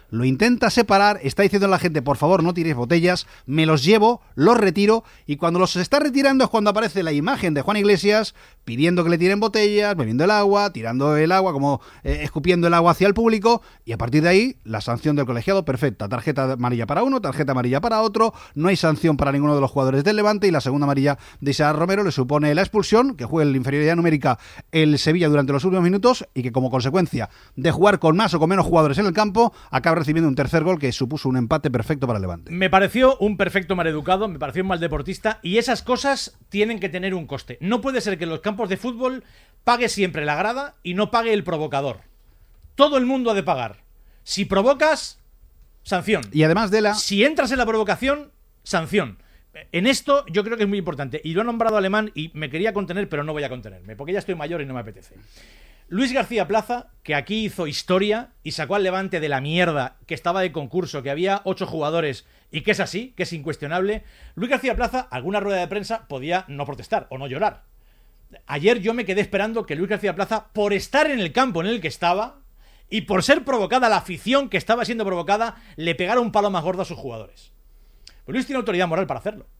lo intenta separar, está diciendo a la gente, por favor, no tiréis botellas, me los llevo, los retiro, y cuando los está retirando es cuando aparece la imagen de Juan Iglesias pidiendo que le tiren botellas, bebiendo el agua, tirando el agua, como escupiendo el agua hacia el público, y a partir de ahí, la sanción del colegiado perfecta. Tarjeta amarilla para uno, tarjeta amarilla para otro, no hay sanción para ninguno de los jugadores del Levante, y la segunda amarilla de Isaac Romero le supone la expulsión, que juegue en la inferioridad numérica el Sevilla durante los últimos minutos, y que como consecuencia de jugar con más o con menos jugadores en el campo, acaba recibiendo un tercer gol que supuso un empate perfecto para el Levante. Me pareció un perfecto maleducado, me pareció un mal deportista, y esas cosas tienen que tener un coste. No puede ser que en los campos de fútbol pague siempre la grada y no pague el provocador. Todo el mundo ha de pagar. Si provocas, sanción. Y además de Si entras en la provocación, sanción. En esto yo creo que es muy importante. Y lo ha nombrado Alemán y me quería contener, pero no voy a contenerme, porque ya estoy mayor y no me apetece. Luis García Plaza, que aquí hizo historia y sacó al Levante de la mierda que estaba de concurso, que había 8 jugadores y que es así, que es incuestionable. Luis García Plaza, alguna rueda de prensa, podía no protestar o no llorar. Ayer yo me quedé esperando que Luis García Plaza, por estar en el campo en el que estaba y por ser provocada la afición que estaba siendo provocada, le pegara un palo más gordo a sus jugadores. Pues Luis tiene autoridad moral para hacerlo.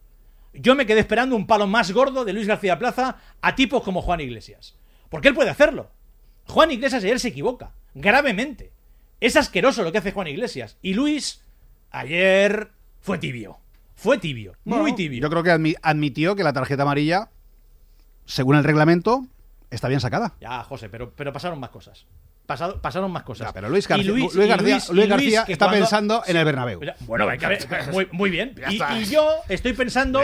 Yo me quedé esperando un palo más gordo de Luis García Plaza a tipos como Juan Iglesias. Porque él puede hacerlo. Juan Iglesias ayer se equivoca, gravemente. Es asqueroso lo que hace Juan Iglesias. Y Luis ayer fue tibio. Fue tibio, muy tibio. Yo creo que admitió que la tarjeta amarilla, según el reglamento, está bien sacada. Ya, José, pero pasaron más cosas. Pasaron más cosas. Ya, pero Luis García está pensando en el Bernabéu. Bueno, muy bien. Y yo estoy pensando...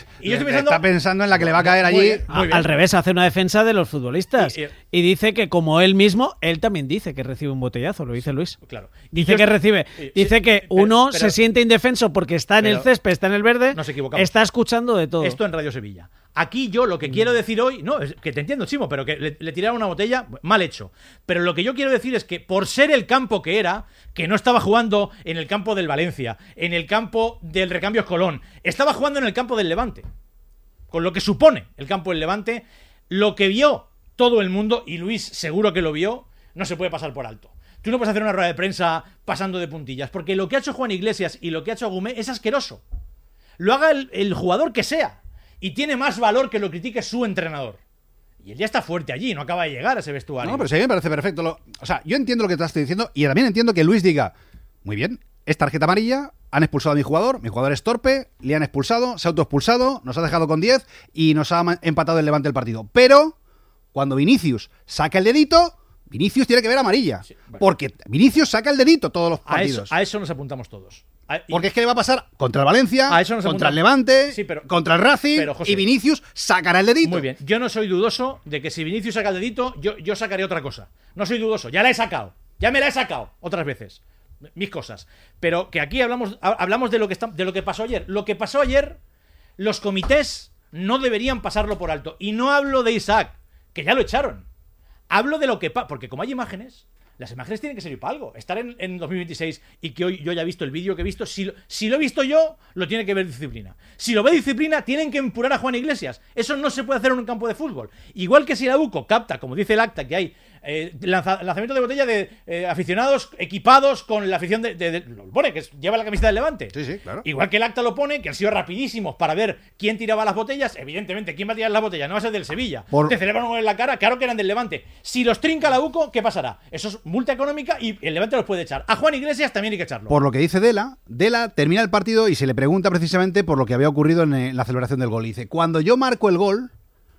Está pensando en la que le va a caer allí. Al revés, hace una defensa de los futbolistas. Y dice que como él mismo, él también dice que recibe un botellazo, lo dice Luis. Claro. Dice que recibe. Dice que uno se siente indefenso porque está en el césped, está en el verde, nos equivocamos. Está escuchando de todo. Esto en Radio Sevilla. Aquí yo lo que quiero decir hoy, no, es que te entiendo, Chimo, pero que le tiraron una botella, mal hecho. Pero lo que yo quiero decir es que por ser el campo que era, que no estaba jugando en el campo del Valencia, en el campo del Recambios Colón, estaba jugando en el campo del Levante. Con lo que supone el campo del Levante, lo que vio todo el mundo, y Luis seguro que lo vio, no se puede pasar por alto. Tú no puedes hacer una rueda de prensa pasando de puntillas, porque lo que ha hecho Juan Iglesias y lo que ha hecho Agumé es asqueroso. Lo haga el jugador que sea. Y tiene más valor que lo critique su entrenador. Y él ya está fuerte allí, no acaba de llegar a ese vestuario. No, pero sí, me parece perfecto. O sea, yo entiendo lo que te estoy diciendo y también entiendo que Luis diga, muy bien, es tarjeta amarilla, han expulsado a mi jugador es torpe, le han expulsado, se ha autoexpulsado, nos ha dejado con 10 y nos ha empatado el Levante el partido. Pero, cuando Vinicius saca el dedito, Vinicius tiene que ver amarilla. Sí, bueno. Porque Vinicius saca el dedito todos los partidos. A eso nos apuntamos todos. Porque es que le va a pasar contra el Valencia, contra el Levante, contra el Racing, José, y Vinicius sacará el dedito. Muy bien, yo no soy dudoso de que si Vinicius saca el dedito, yo sacaré otra cosa. No soy dudoso, ya la he sacado. Ya me la he sacado otras veces. Mis cosas. Pero que aquí hablamos de lo que pasó ayer. Lo que pasó ayer, los comités no deberían pasarlo por alto. Y no hablo de Isaac, que ya lo echaron. Hablo de lo que pasa, porque como hay imágenes... Las imágenes tienen que servir para algo. Estar en 2026 y que hoy yo ya he visto el vídeo que he visto, si lo he visto yo, lo tiene que ver Disciplina. Si lo ve Disciplina, tienen que empurar a Juan Iglesias. Eso no se puede hacer en un campo de fútbol. Igual que si la UCO capta, como dice el acta, que hay lanzamiento de botella de aficionados equipados con la afición lo pone, que lleva la camiseta del Levante. Sí, claro. Igual que el acta lo pone, que han sido rapidísimos para ver quién tiraba las botellas. Evidentemente, ¿quién va a tirar las botellas? No va a ser del Sevilla. Te celebran en la cara, claro que eran del Levante. Si los trinca la UCO, ¿qué pasará? Eso es multa económica y el Levante los puede echar. A Juan Iglesias también hay que echarlo. Por lo que dice Dela termina el partido y se le pregunta precisamente por lo que había ocurrido en la celebración del gol. Y dice, cuando yo marco el gol,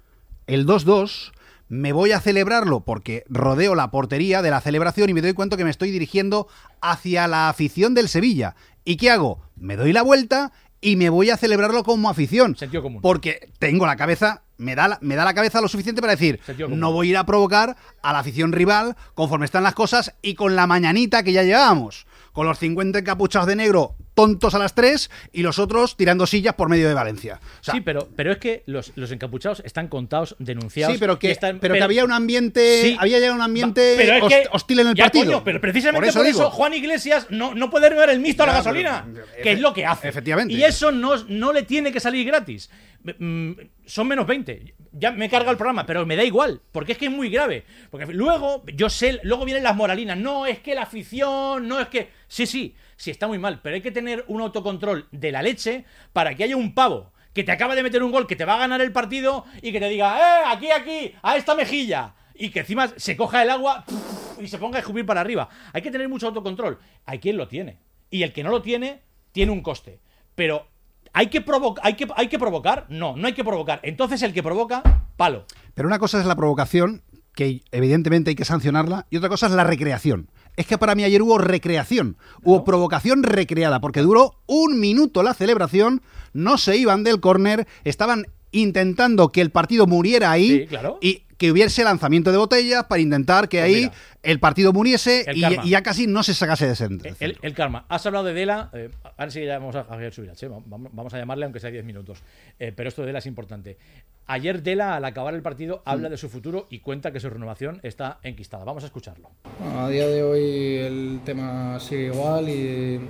el 2-2, me voy a celebrarlo porque rodeo la portería de la celebración y me doy cuenta que me estoy dirigiendo hacia la afición del Sevilla. ¿Y qué hago? Me doy la vuelta y me voy a celebrarlo como afición. Sentido común. Porque tengo la cabeza, me da la cabeza lo suficiente para decir, no voy a ir a provocar a la afición rival conforme están las cosas y con la mañanita que ya llevábamos. Con los 50 encapuchados de negro tontos a las 3 y los otros tirando sillas por medio de Valencia. O sea, sí, pero es que los encapuchados están contados, denunciados. Sí, pero que había un ambiente, sí, había ya un ambiente hostil en el partido. Coño, pero precisamente por eso Juan Iglesias no puede renovar el mixto a la gasolina, que es lo que hace. Efectivamente. Y eso no le tiene que salir gratis. son menos 20. Ya me he cargado el programa, pero me da igual, porque es que es muy grave. Porque luego, luego vienen las moralinas. No, es que la afición, no es que... Sí, está muy mal, pero hay que tener un autocontrol de la leche para que haya un pavo que te acaba de meter un gol, que te va a ganar el partido y que te diga, aquí, a esta mejilla. Y que encima se coja el agua y se ponga a escupir para arriba. Hay que tener mucho autocontrol. Hay quien lo tiene. Y el que no lo tiene, tiene un coste. Pero... ¿Hay que provocar? No hay que provocar. Entonces el que provoca, palo. Pero una cosa es la provocación, que evidentemente hay que sancionarla, y otra cosa es la recreación. Es que para mí ayer hubo recreación, hubo provocación recreada, porque duró 1 minuto la celebración, no se iban del córner, estaban intentando que el partido muriera ahí, sí, claro. Y que hubiese lanzamiento de botellas para intentar que ahí el partido muriese y ya casi no se sacase de ese. El karma. Has hablado de Dela, ahora sí ya vamos a Javier Subirats, vamos a llamarle aunque sea 10 minutos, pero esto de Dela es importante. Ayer Dela, al acabar el partido, habla de su futuro y cuenta que su renovación está enquistada. Vamos a escucharlo. Bueno, a día de hoy el tema sigue igual y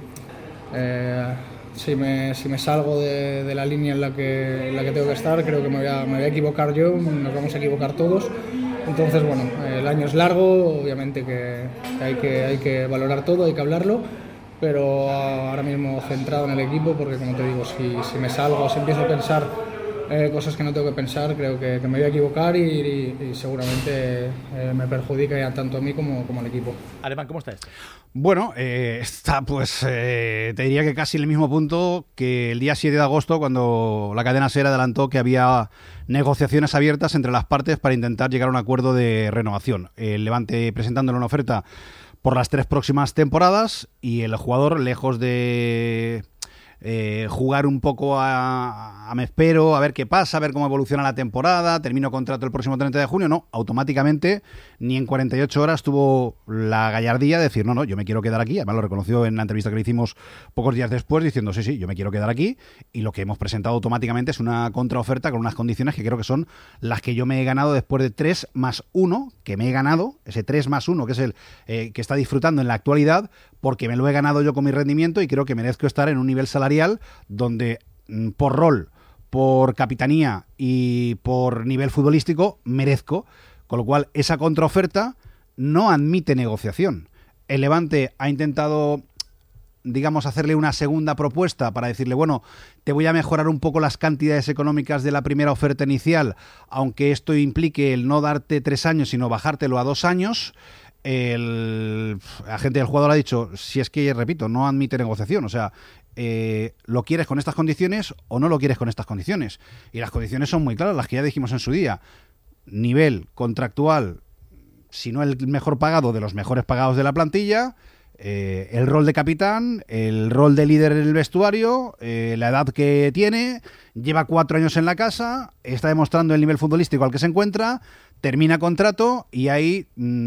si me salgo de la línea en la que tengo que estar, creo que me voy a equivocar yo, nos vamos a equivocar todos. Entonces, bueno, el año es largo, obviamente que hay que valorar todo, hay que hablarlo, pero ahora mismo centrado en el equipo, porque como te digo, si me salgo, si empiezo a pensar cosas que no tengo que pensar, creo que me voy a equivocar y seguramente me perjudica tanto a mí como al equipo. Alemán, ¿cómo está esto? Bueno, está te diría que casi en el mismo punto que el día 7 de agosto, cuando la cadena SER adelantó que había negociaciones abiertas entre las partes para intentar llegar a un acuerdo de renovación. El Levante presentándole una oferta por las 3 próximas temporadas y el jugador, lejos de jugar un poco a me espero, a ver qué pasa, a ver cómo evoluciona la temporada, termino contrato el próximo 30 de junio, no, automáticamente, ni en 48 horas tuvo la gallardía de decir, no, yo me quiero quedar aquí, además lo reconoció en la entrevista que le hicimos pocos días después, diciendo, sí, yo me quiero quedar aquí, y lo que hemos presentado automáticamente es una contraoferta con unas condiciones que creo que son las que yo me he ganado después de 3+1, que me he ganado, ese 3+1, que es el que está disfrutando en la actualidad, porque me lo he ganado yo con mi rendimiento y creo que merezco estar en un nivel salarial donde por rol, por capitanía y por nivel futbolístico merezco, con lo cual esa contraoferta no admite negociación. El Levante ha intentado, digamos, hacerle una segunda propuesta para decirle, bueno, te voy a mejorar un poco las cantidades económicas de la primera oferta inicial, aunque esto implique el no darte 3 años, sino bajártelo a 2 años. El agente del jugador ha dicho, si es que, repito, no admite negociación, o sea, ¿lo quieres con estas condiciones o no lo quieres con estas condiciones? Y las condiciones son muy claras, las que ya dijimos en su día. Nivel contractual, si no el mejor pagado, de los mejores pagados de la plantilla, el rol de capitán, el rol de líder en el vestuario, la edad que tiene, lleva 4 años en la casa, está demostrando el nivel futbolístico al que se encuentra, termina contrato y hay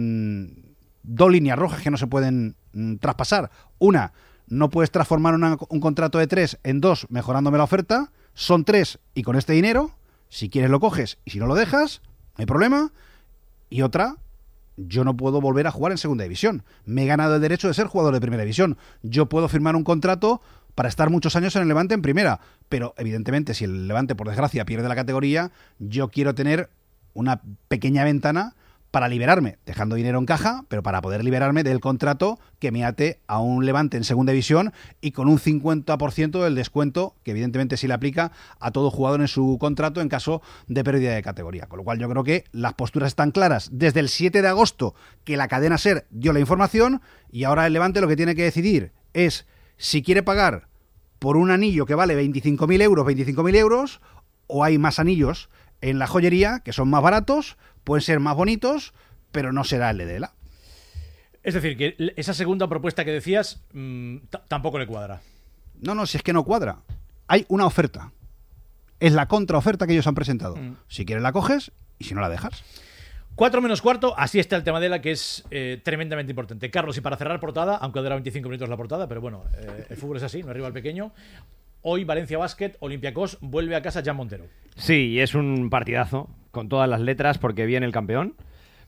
2 líneas rojas que no se pueden traspasar. Una, no puedes transformar un contrato de 3 en 2 mejorándome la oferta, son 3 y con este dinero, si quieres lo coges y si no lo dejas, no hay problema. Y otra, yo no puedo volver a jugar en segunda división. Me he ganado el derecho de ser jugador de primera división. Yo puedo firmar un contrato para estar muchos años en el Levante en primera, pero evidentemente si el Levante por desgracia pierde la categoría, yo quiero tener una pequeña ventana para liberarme, dejando dinero en caja, pero para poder liberarme del contrato que me ate a un Levante en segunda división y con un 50% del descuento que evidentemente sí le aplica a todo jugador en su contrato en caso de pérdida de categoría. Con lo cual yo creo que las posturas están claras desde el 7 de agosto que la cadena SER dio la información y ahora el Levante lo que tiene que decidir es si quiere pagar por un anillo que vale 25.000 euros o hay más anillos en la joyería que son más baratos, pueden ser más bonitos, pero no será el de Dela. Es decir, que esa segunda propuesta que decías tampoco le cuadra. No, si es que no cuadra. Hay una oferta. Es la contraoferta que ellos han presentado. Si quieres la coges y si no la dejas. 4:45, así está el tema de la que es tremendamente importante. Carlos, y para cerrar portada, aunque dura 25 minutos la portada, pero bueno, el fútbol es así, no arriba al pequeño. Hoy Valencia Basket, Olympiacos, vuelve a casa Jan Montero. Sí, y es un partidazo, con todas las letras, porque viene el campeón.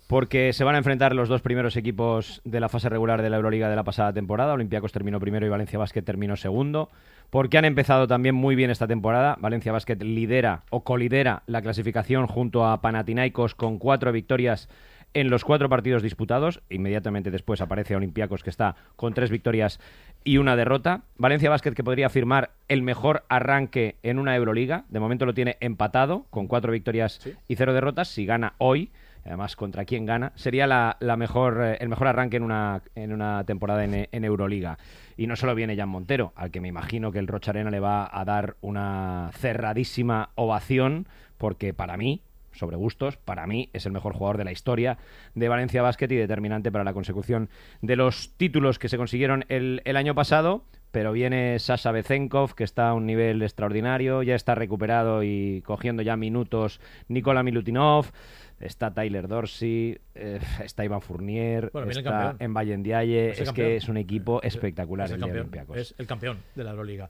porque se van a enfrentar los dos primeros equipos de la fase regular de la Euroliga de la pasada temporada. Olympiacos terminó primero y Valencia Basket terminó segundo, porque han empezado también muy bien esta temporada. Valencia Basket lidera o colidera la clasificación junto a Panathinaikos con 4 victorias en los 4 partidos disputados. Inmediatamente después aparece Olympiacos, que está con 3 victorias y 1 derrota. Valencia Basket, que podría firmar el mejor arranque en una Euroliga. De momento lo tiene empatado con 4 victorias y 0 derrotas. Si gana hoy, además contra quién gana, sería el mejor arranque en una temporada en Euroliga. Y no solo viene Jan Montero, al que me imagino que el Rocha Arena le va a dar una cerradísima ovación, porque para mí, sobre gustos, para mí es el mejor jugador de la historia de Valencia Basket y determinante para la consecución de los títulos que se consiguieron el año pasado. Pero viene Sasha Bezenkov, que está a un nivel extraordinario, ya está recuperado y cogiendo ya minutos Nikola Milutinov, está Tyler Dorsey, está Iván Fournier, está Mbaye Ndiaye. Es que es un equipo espectacular el de Olympiacos. Es el campeón de la Euroliga.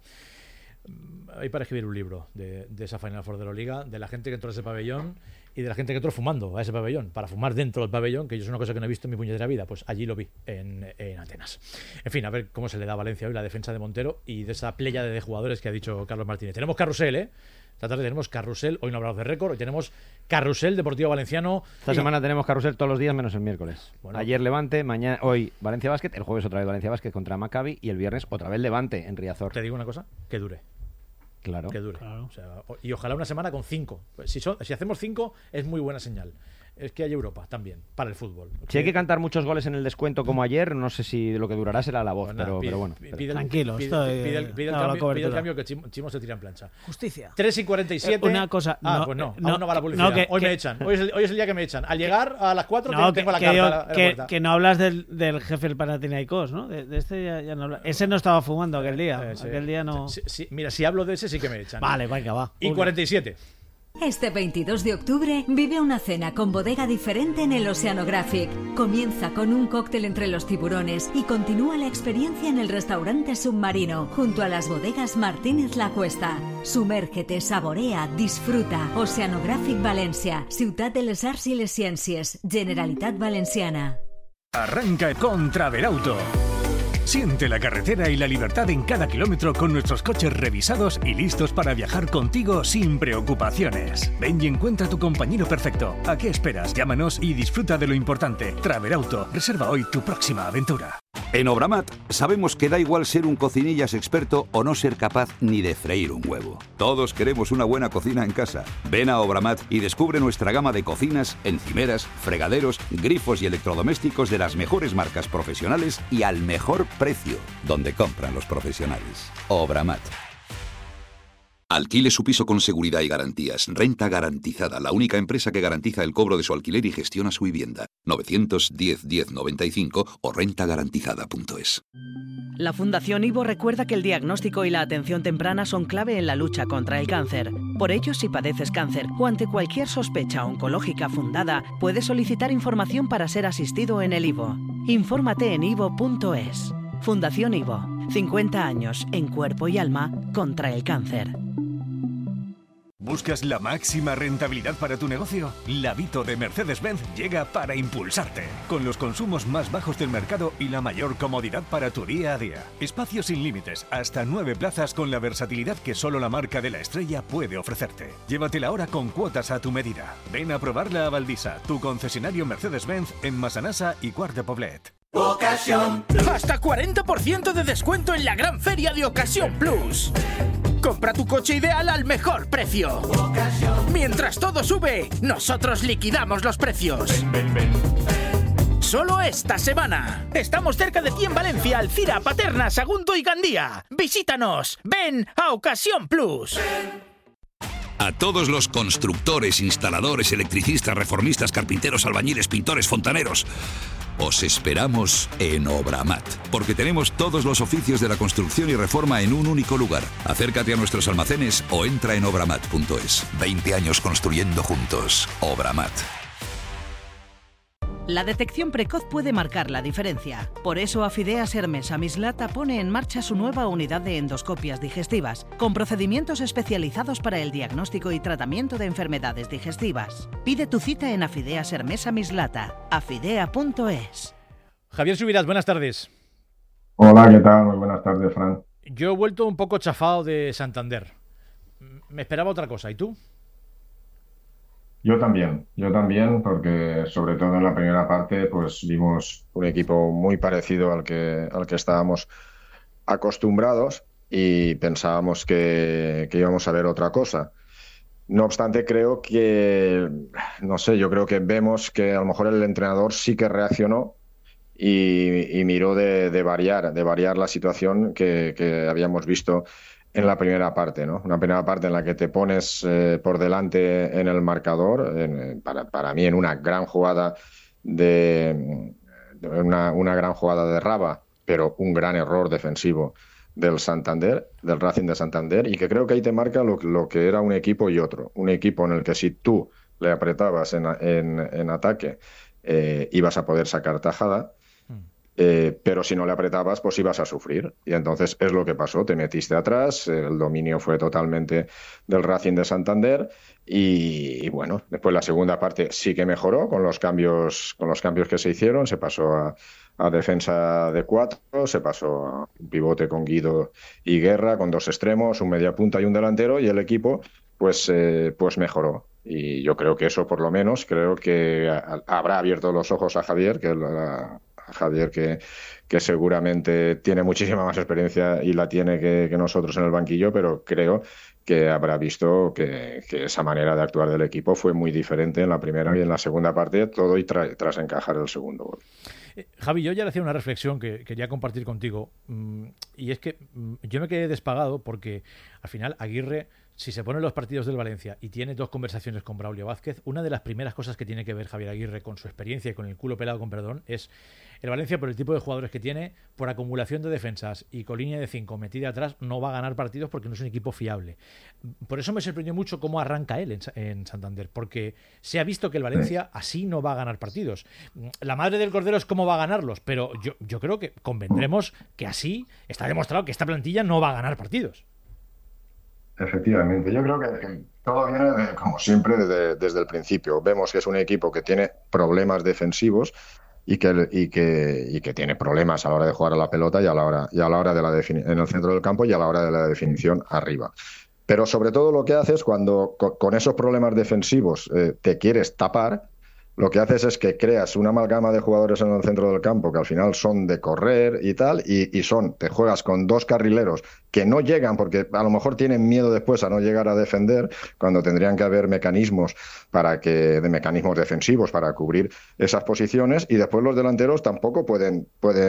Hay para escribir un libro de esa Final Four de la Euroliga, de la gente que entró a ese pabellón y de la gente que entró fumando a ese pabellón, para fumar dentro del pabellón, que yo es una cosa que no he visto en mi puñetera vida. Pues allí lo vi, en Atenas. En fin, a ver cómo se le da a Valencia hoy la defensa de Montero y de esa pléyade de jugadores que ha dicho Carlos Martínez. Tenemos carrusel, Esta tarde tenemos carrusel, hoy no hablamos de récord, hoy tenemos carrusel Deportivo Valenciano. Esta semana tenemos carrusel todos los días menos el miércoles. Bueno. Ayer Levante, hoy Valencia Basket, el jueves otra vez Valencia Basket contra Maccabi y el viernes otra vez Levante en Riazor. Te digo una cosa, que dure. Claro. Que dure. Claro. O sea, y ojalá una semana con 5. Si hacemos 5 es muy buena señal. Es que hay Europa también, para el fútbol. Si hay que cantar muchos goles en el descuento como ayer, no sé si lo que durará será la voz, pues nada, pero bueno. Tranquilo, pide el cambio que Chimo se tira en plancha. Justicia. 3:47. Una cosa. Aún no va la publicidad. Hoy me echan. Hoy es el día que me echan. Al llegar a las 4 tengo la carta. Que no hablas del jefe del Panathinaikos, ¿no? De este ya no hablas. Ese no estaba fumando aquel día. Aquel día no. Mira, si hablo de ese sí que me echan. Vale, venga, va. Y 47. Este 22 de octubre vive una cena con bodega diferente en el Oceanographic. Comienza con un cóctel entre los tiburones y continúa la experiencia en el restaurante submarino, junto a las bodegas Martínez La Cuesta. Sumérgete, saborea, disfruta. Oceanographic Valencia, Ciutat de les Arts i les Ciències, Generalitat Valenciana. Arranca con Travelauto. Siente la carretera y la libertad en cada kilómetro con nuestros coches revisados y listos para viajar contigo sin preocupaciones. Ven y encuentra tu compañero perfecto. ¿A qué esperas? Llámanos y disfruta de lo importante. Travelauto. Reserva hoy tu próxima aventura. En Obramat sabemos que da igual ser un cocinillas experto o no ser capaz ni de freír un huevo. Todos queremos una buena cocina en casa. Ven a Obramat y descubre nuestra gama de cocinas, encimeras, fregaderos, grifos y electrodomésticos de las mejores marcas profesionales y al mejor precio, donde compran los profesionales. Obramat. Alquile su piso con seguridad y garantías. Renta Garantizada, la única empresa que garantiza el cobro de su alquiler y gestiona su vivienda. 910 1095 o rentagarantizada.es. La Fundación Ivo recuerda que el diagnóstico y la atención temprana son clave en la lucha contra el cáncer. Por ello, si padeces cáncer o ante cualquier sospecha oncológica fundada, puedes solicitar información para ser asistido en el Ivo. Infórmate en ivo.es. Fundación Ivo. 50 años en cuerpo y alma contra el cáncer. ¿Buscas la máxima rentabilidad para tu negocio? La Vito de Mercedes-Benz llega para impulsarte, con los consumos más bajos del mercado y la mayor comodidad para tu día a día. Espacio sin límites, hasta 9 plazas con la versatilidad que solo la marca de la estrella puede ofrecerte. Llévatela ahora con cuotas a tu medida. Ven a probarla a Valdisa, tu concesionario Mercedes-Benz en Massanassa y Quart de Poblet. Ocasión. Hasta 40% de descuento en la gran feria de Ocasión Plus. Compra tu coche ideal al mejor precio. Mientras todo sube, nosotros liquidamos los precios. Solo esta semana. Estamos cerca de ti en Valencia, Alcira, Paterna, Sagunto y Gandía. Visítanos. Ven a Ocasión Plus. A todos los constructores, instaladores, electricistas, reformistas, carpinteros, albañiles, pintores, fontaneros, os esperamos en Obramat, porque tenemos todos los oficios de la construcción y reforma en un único lugar. Acércate a nuestros almacenes o entra en obramat.es. 20 años construyendo juntos. Obramat. La detección precoz puede marcar la diferencia. Por eso Afideas Hermesa Mislata pone en marcha su nueva unidad de endoscopias digestivas, con procedimientos especializados para el diagnóstico y tratamiento de enfermedades digestivas. Pide tu cita en Afideas Hermesa Mislata, afidea.es. Javier Subirás, buenas tardes. Hola, ¿qué tal? Muy buenas tardes, Fran. Yo he vuelto un poco chafado de Santander. Me esperaba otra cosa, ¿y tú? Yo también, porque sobre todo en la primera parte pues vimos un equipo muy parecido al que estábamos acostumbrados y pensábamos que íbamos a ver otra cosa. No obstante, creo que, no sé, yo creo que vemos que a lo mejor el entrenador sí que reaccionó y miró de variar la situación que habíamos visto en la primera parte, ¿no? Una primera parte en la que te pones por delante en el marcador, para mí en una gran jugada una gran jugada de Raba, pero un gran error defensivo del Santander, del Racing de Santander, y que creo que ahí te marca lo que era un equipo y otro. Un equipo en el que si tú le apretabas en ataque ibas a poder sacar tajada, pero si no le apretabas, pues ibas a sufrir. Y entonces es lo que pasó. Te metiste atrás, el dominio fue totalmente del Racing de Santander y bueno, después la segunda parte sí que mejoró con los cambios que se hicieron. Se pasó a defensa de 4, se pasó a un pivote con Guido y Guerra, con 2 extremos, un mediapunta y un delantero, y el equipo pues mejoró. Y yo creo que eso, por lo menos, creo que habrá abierto los ojos a Javier, que seguramente tiene muchísima más experiencia y la tiene que nosotros en el banquillo, pero creo que habrá visto que esa manera de actuar del equipo fue muy diferente en la primera y en la segunda parte, todo y tras encajar el segundo gol. Javi, yo ya le hacía una reflexión que quería compartir contigo, y es que yo me quedé despagado porque al final Aguirre, si se ponen los partidos del Valencia y tiene 2 conversaciones con Braulio Vázquez, una de las primeras cosas que tiene que ver Javier Aguirre con su experiencia y con el culo pelado, con perdón, es el Valencia, por el tipo de jugadores que tiene, por acumulación de defensas y con línea de 5 metida atrás, no va a ganar partidos porque no es un equipo fiable. Por eso me sorprendió mucho cómo arranca él en Santander, porque se ha visto que el Valencia así no va a ganar partidos. La madre del cordero es cómo va a ganarlos, pero yo creo que convendremos que así está demostrado que esta plantilla no va a ganar partidos. Efectivamente, yo creo que todo viene, como siempre, desde el principio. Vemos que es un equipo que tiene problemas defensivos y que tiene problemas a la hora de jugar a la pelota y a la hora en el centro del campo y a la hora de la definición arriba. Pero sobre todo lo que haces cuando con esos problemas defensivos te quieres tapar, lo que haces es que creas una amalgama de jugadores en el centro del campo que al final son de correr y tal, y te juegas con 2 carrileros que no llegan porque a lo mejor tienen miedo después a no llegar a defender, cuando tendrían que haber mecanismos mecanismos defensivos para cubrir esas posiciones, y después los delanteros tampoco pueden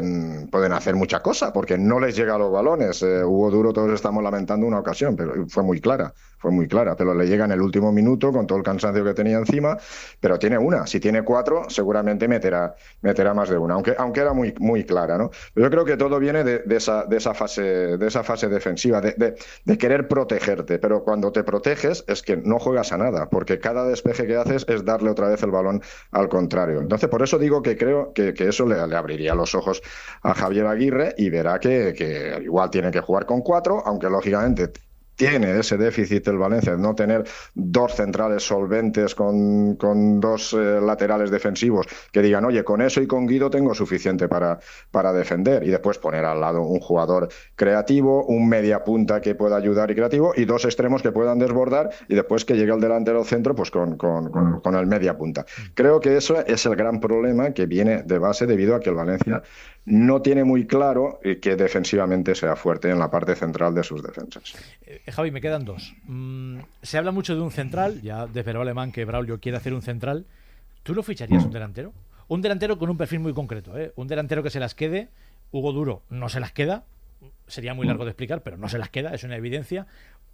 hacer mucha cosa porque no les llegan los balones. Hugo Duro, todos estamos lamentando una ocasión, pero fue muy clara, pero le llega en el último minuto con todo el cansancio que tenía encima, pero tiene una. Si tiene 4, seguramente meterá más de una, aunque era muy, muy clara, ¿no? Pero yo creo que todo viene de esa fase defensiva, de querer protegerte, pero cuando te proteges es que no juegas a nada, porque cada despeje que haces es darle otra vez el balón al contrario. Entonces, por eso digo que creo que eso le abriría los ojos a Javier Aguirre y verá que igual tiene que jugar con 4, aunque lógicamente tiene ese déficit el Valencia de no tener 2 centrales solventes con 2 laterales defensivos que digan, oye, con eso y con Guido tengo suficiente para defender, y después poner al lado un jugador creativo, un media punta que pueda ayudar y creativo, y 2 extremos que puedan desbordar, y después que llegue el delantero centro pues con el media punta. Creo que eso es el gran problema que viene de base debido a que el Valencia no tiene muy claro que defensivamente sea fuerte en la parte central de sus defensas. Javi, me quedan 2. Se habla mucho de un central, ya desveló Alemán que Braulio quiere hacer un central. ¿Tú lo ficharías un delantero? Un delantero con un perfil muy concreto, ¿eh? Un delantero que se las quede. Hugo Duro no se las queda, sería muy largo de explicar, pero no se las queda, es una evidencia.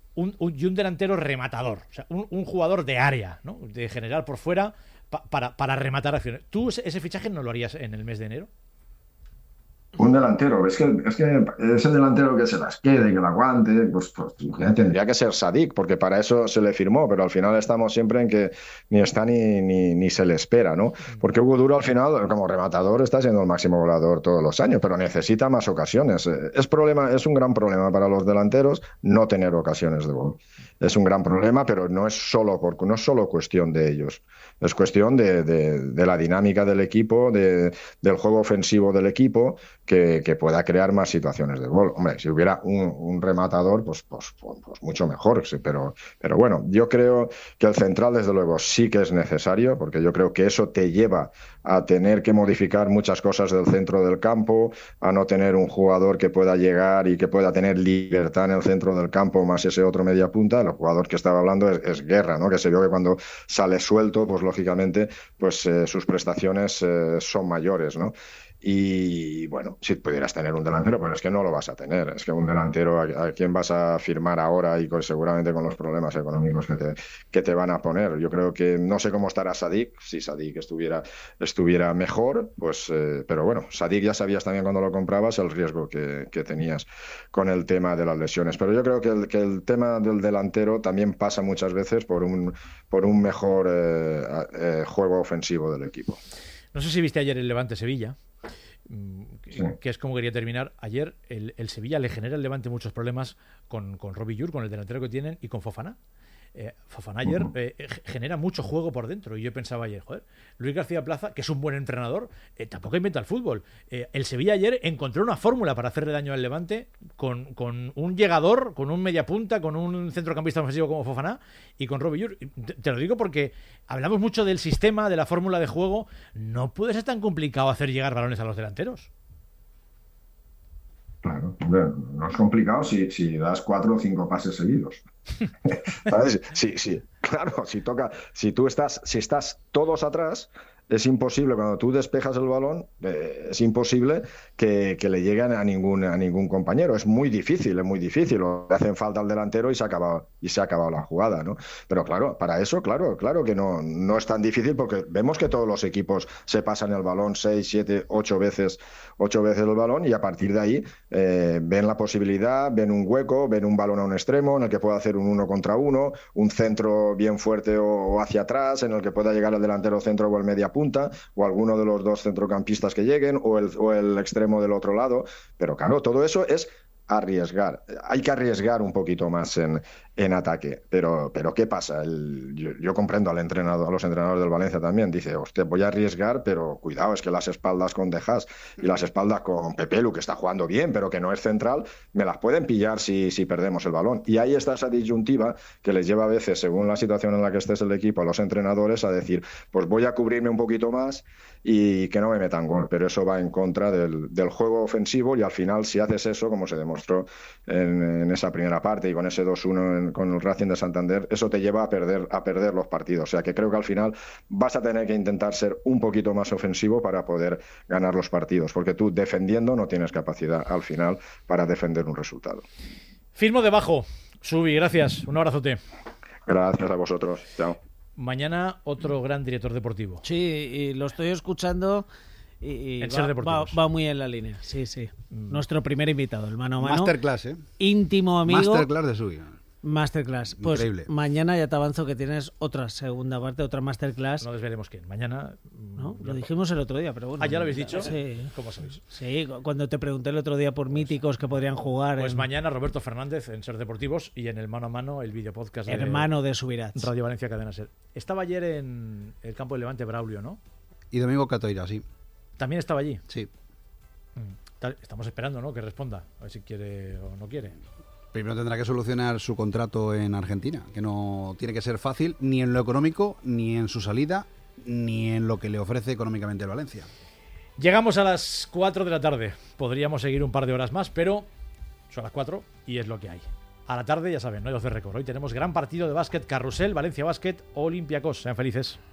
Y un delantero rematador, o sea, un jugador de área, ¿no? De generar por fuera para rematar acciones. ¿Tú ese fichaje no lo harías en el mes de enero? Un delantero, es que ese delantero que se las quede, que la aguante, pues tendría que ser Sadik, porque para eso se le firmó, pero al final estamos siempre en que ni está ni se le espera, ¿no? Porque Hugo Duro al final, como rematador, está siendo el máximo goleador todos los años, pero necesita más ocasiones. Es un gran problema para los delanteros no tener ocasiones de gol. Es un gran problema, pero no es solo cuestión de ellos. Es cuestión de la dinámica del equipo, del juego ofensivo del equipo, que pueda crear más situaciones de gol. Hombre, si hubiera un rematador, pues mucho mejor. Sí, pero bueno, yo creo que el central, desde luego, sí que es necesario, porque yo creo que eso te lleva a tener que modificar muchas cosas del centro del campo, a no tener un jugador que pueda llegar y que pueda tener libertad en el centro del campo, más ese otro media punta. El jugador que estaba hablando es Guerra, ¿no? Que se vio que cuando sale suelto, pues lógicamente sus prestaciones son mayores, ¿no? Y bueno, si pudieras tener un delantero, pero es que no lo vas a tener. Es que un delantero, ¿a quién vas a firmar ahora? Y seguramente con los problemas económicos que te van a poner. Yo creo que no sé cómo estará Sadik. Si Sadik estuviera mejor, pues pero bueno, Sadik ya sabías también cuando lo comprabas el riesgo que tenías con el tema de las lesiones. Pero yo creo que el tema del delantero también pasa muchas veces por un mejor juego ofensivo del equipo. No sé si viste ayer el Levante-Sevilla. Sí. Que es como quería terminar. Ayer el Sevilla le genera al Levante muchos problemas con Robbie Llur, con el delantero que tienen, y con Fofana. Fofana ayer genera mucho juego por dentro, y yo pensaba ayer, Luis García Plaza, que es un buen entrenador, tampoco inventa el fútbol. El Sevilla ayer encontró una fórmula para hacerle daño al Levante con un llegador, con un mediapunta, con un centrocampista ofensivo como Fofana y con Robbie Llur. Te lo digo porque hablamos mucho del sistema, de la fórmula de juego. No puede ser tan complicado hacer llegar balones a los delanteros. Claro, no es complicado si das 4 o 5 pases seguidos. ¿Sabes? Sí, claro, si estás todos atrás, es imposible, cuando tú despejas el balón, es imposible que le lleguen a ningún compañero. Es muy difícil. O le hacen falta al delantero y se ha acabado la jugada, ¿no? Pero claro, para eso, claro que no es tan difícil, porque vemos que todos los equipos se pasan el balón 6, 7, 8 veces el balón, y a partir de ahí ven la posibilidad, ven un hueco, ven un balón a un extremo en el que pueda hacer un 1 contra 1, un centro bien fuerte o hacia atrás, en el que pueda llegar el delantero centro o el media punta, o alguno de los dos centrocampistas que lleguen, o el extremo del otro lado. Pero claro, todo eso es arriesgar. Hay que arriesgar un poquito más en ataque. Pero ¿qué pasa? Yo comprendo a los entrenadores del Valencia también. Dice, hostia, voy a arriesgar, pero cuidado, es que las espaldas con De Haas y las espaldas con Pepelu, que está jugando bien, pero que no es central, me las pueden pillar si perdemos el balón. Y ahí está esa disyuntiva que les lleva a veces, según la situación en la que estés el equipo, a los entrenadores a decir, pues voy a cubrirme un poquito más y que no me metan gol. Pero eso va en contra del juego ofensivo, y al final, si haces eso, como se demostró en esa primera parte y con ese 2-1 con el Racing de Santander, eso te lleva a perder los partidos. O sea que creo que al final vas a tener que intentar ser un poquito más ofensivo para poder ganar los partidos, porque tú defendiendo no tienes capacidad al final para defender un resultado. Firmo debajo. Subi, gracias. Un abrazote. Gracias a vosotros. Chao. Mañana otro gran director deportivo. Sí, y lo estoy escuchando y va muy en la línea. Sí. Nuestro primer invitado, el mano a mano. Masterclass, íntimo amigo. Masterclass de suyo. Masterclass. Pues increíble. Mañana ya te avanzo que tienes otra segunda parte, otra masterclass. No desveremos quién. Mañana. ¿No? Lo dijimos el otro día, pero bueno. ¿Ya lo habéis dicho? Sí. ¿Cómo sabéis? Sí, cuando te pregunté el otro día por míticos que podrían jugar. Pues mañana Roberto Fernández en Ser Deportivos, y en el mano a mano el video podcast hermano de Subirats. Radio Valencia Cadena Ser. Estaba ayer en el campo de Levante Braulio, ¿no? Y Domingo Catoira, sí. ¿También estaba allí? Sí. Estamos esperando, ¿no?, que responda, a ver si quiere o no quiere. Primero tendrá que solucionar su contrato en Argentina, que no tiene que ser fácil ni en lo económico, ni en su salida, ni en lo que le ofrece económicamente el Valencia. Llegamos a las 4 de la tarde. Podríamos seguir un par de horas más, pero son las 4 y es lo que hay. A la tarde, ya saben, no hay off the record. Hoy tenemos gran partido de básquet, Carrusel, Valencia Básquet, Olympiacos. Sean felices.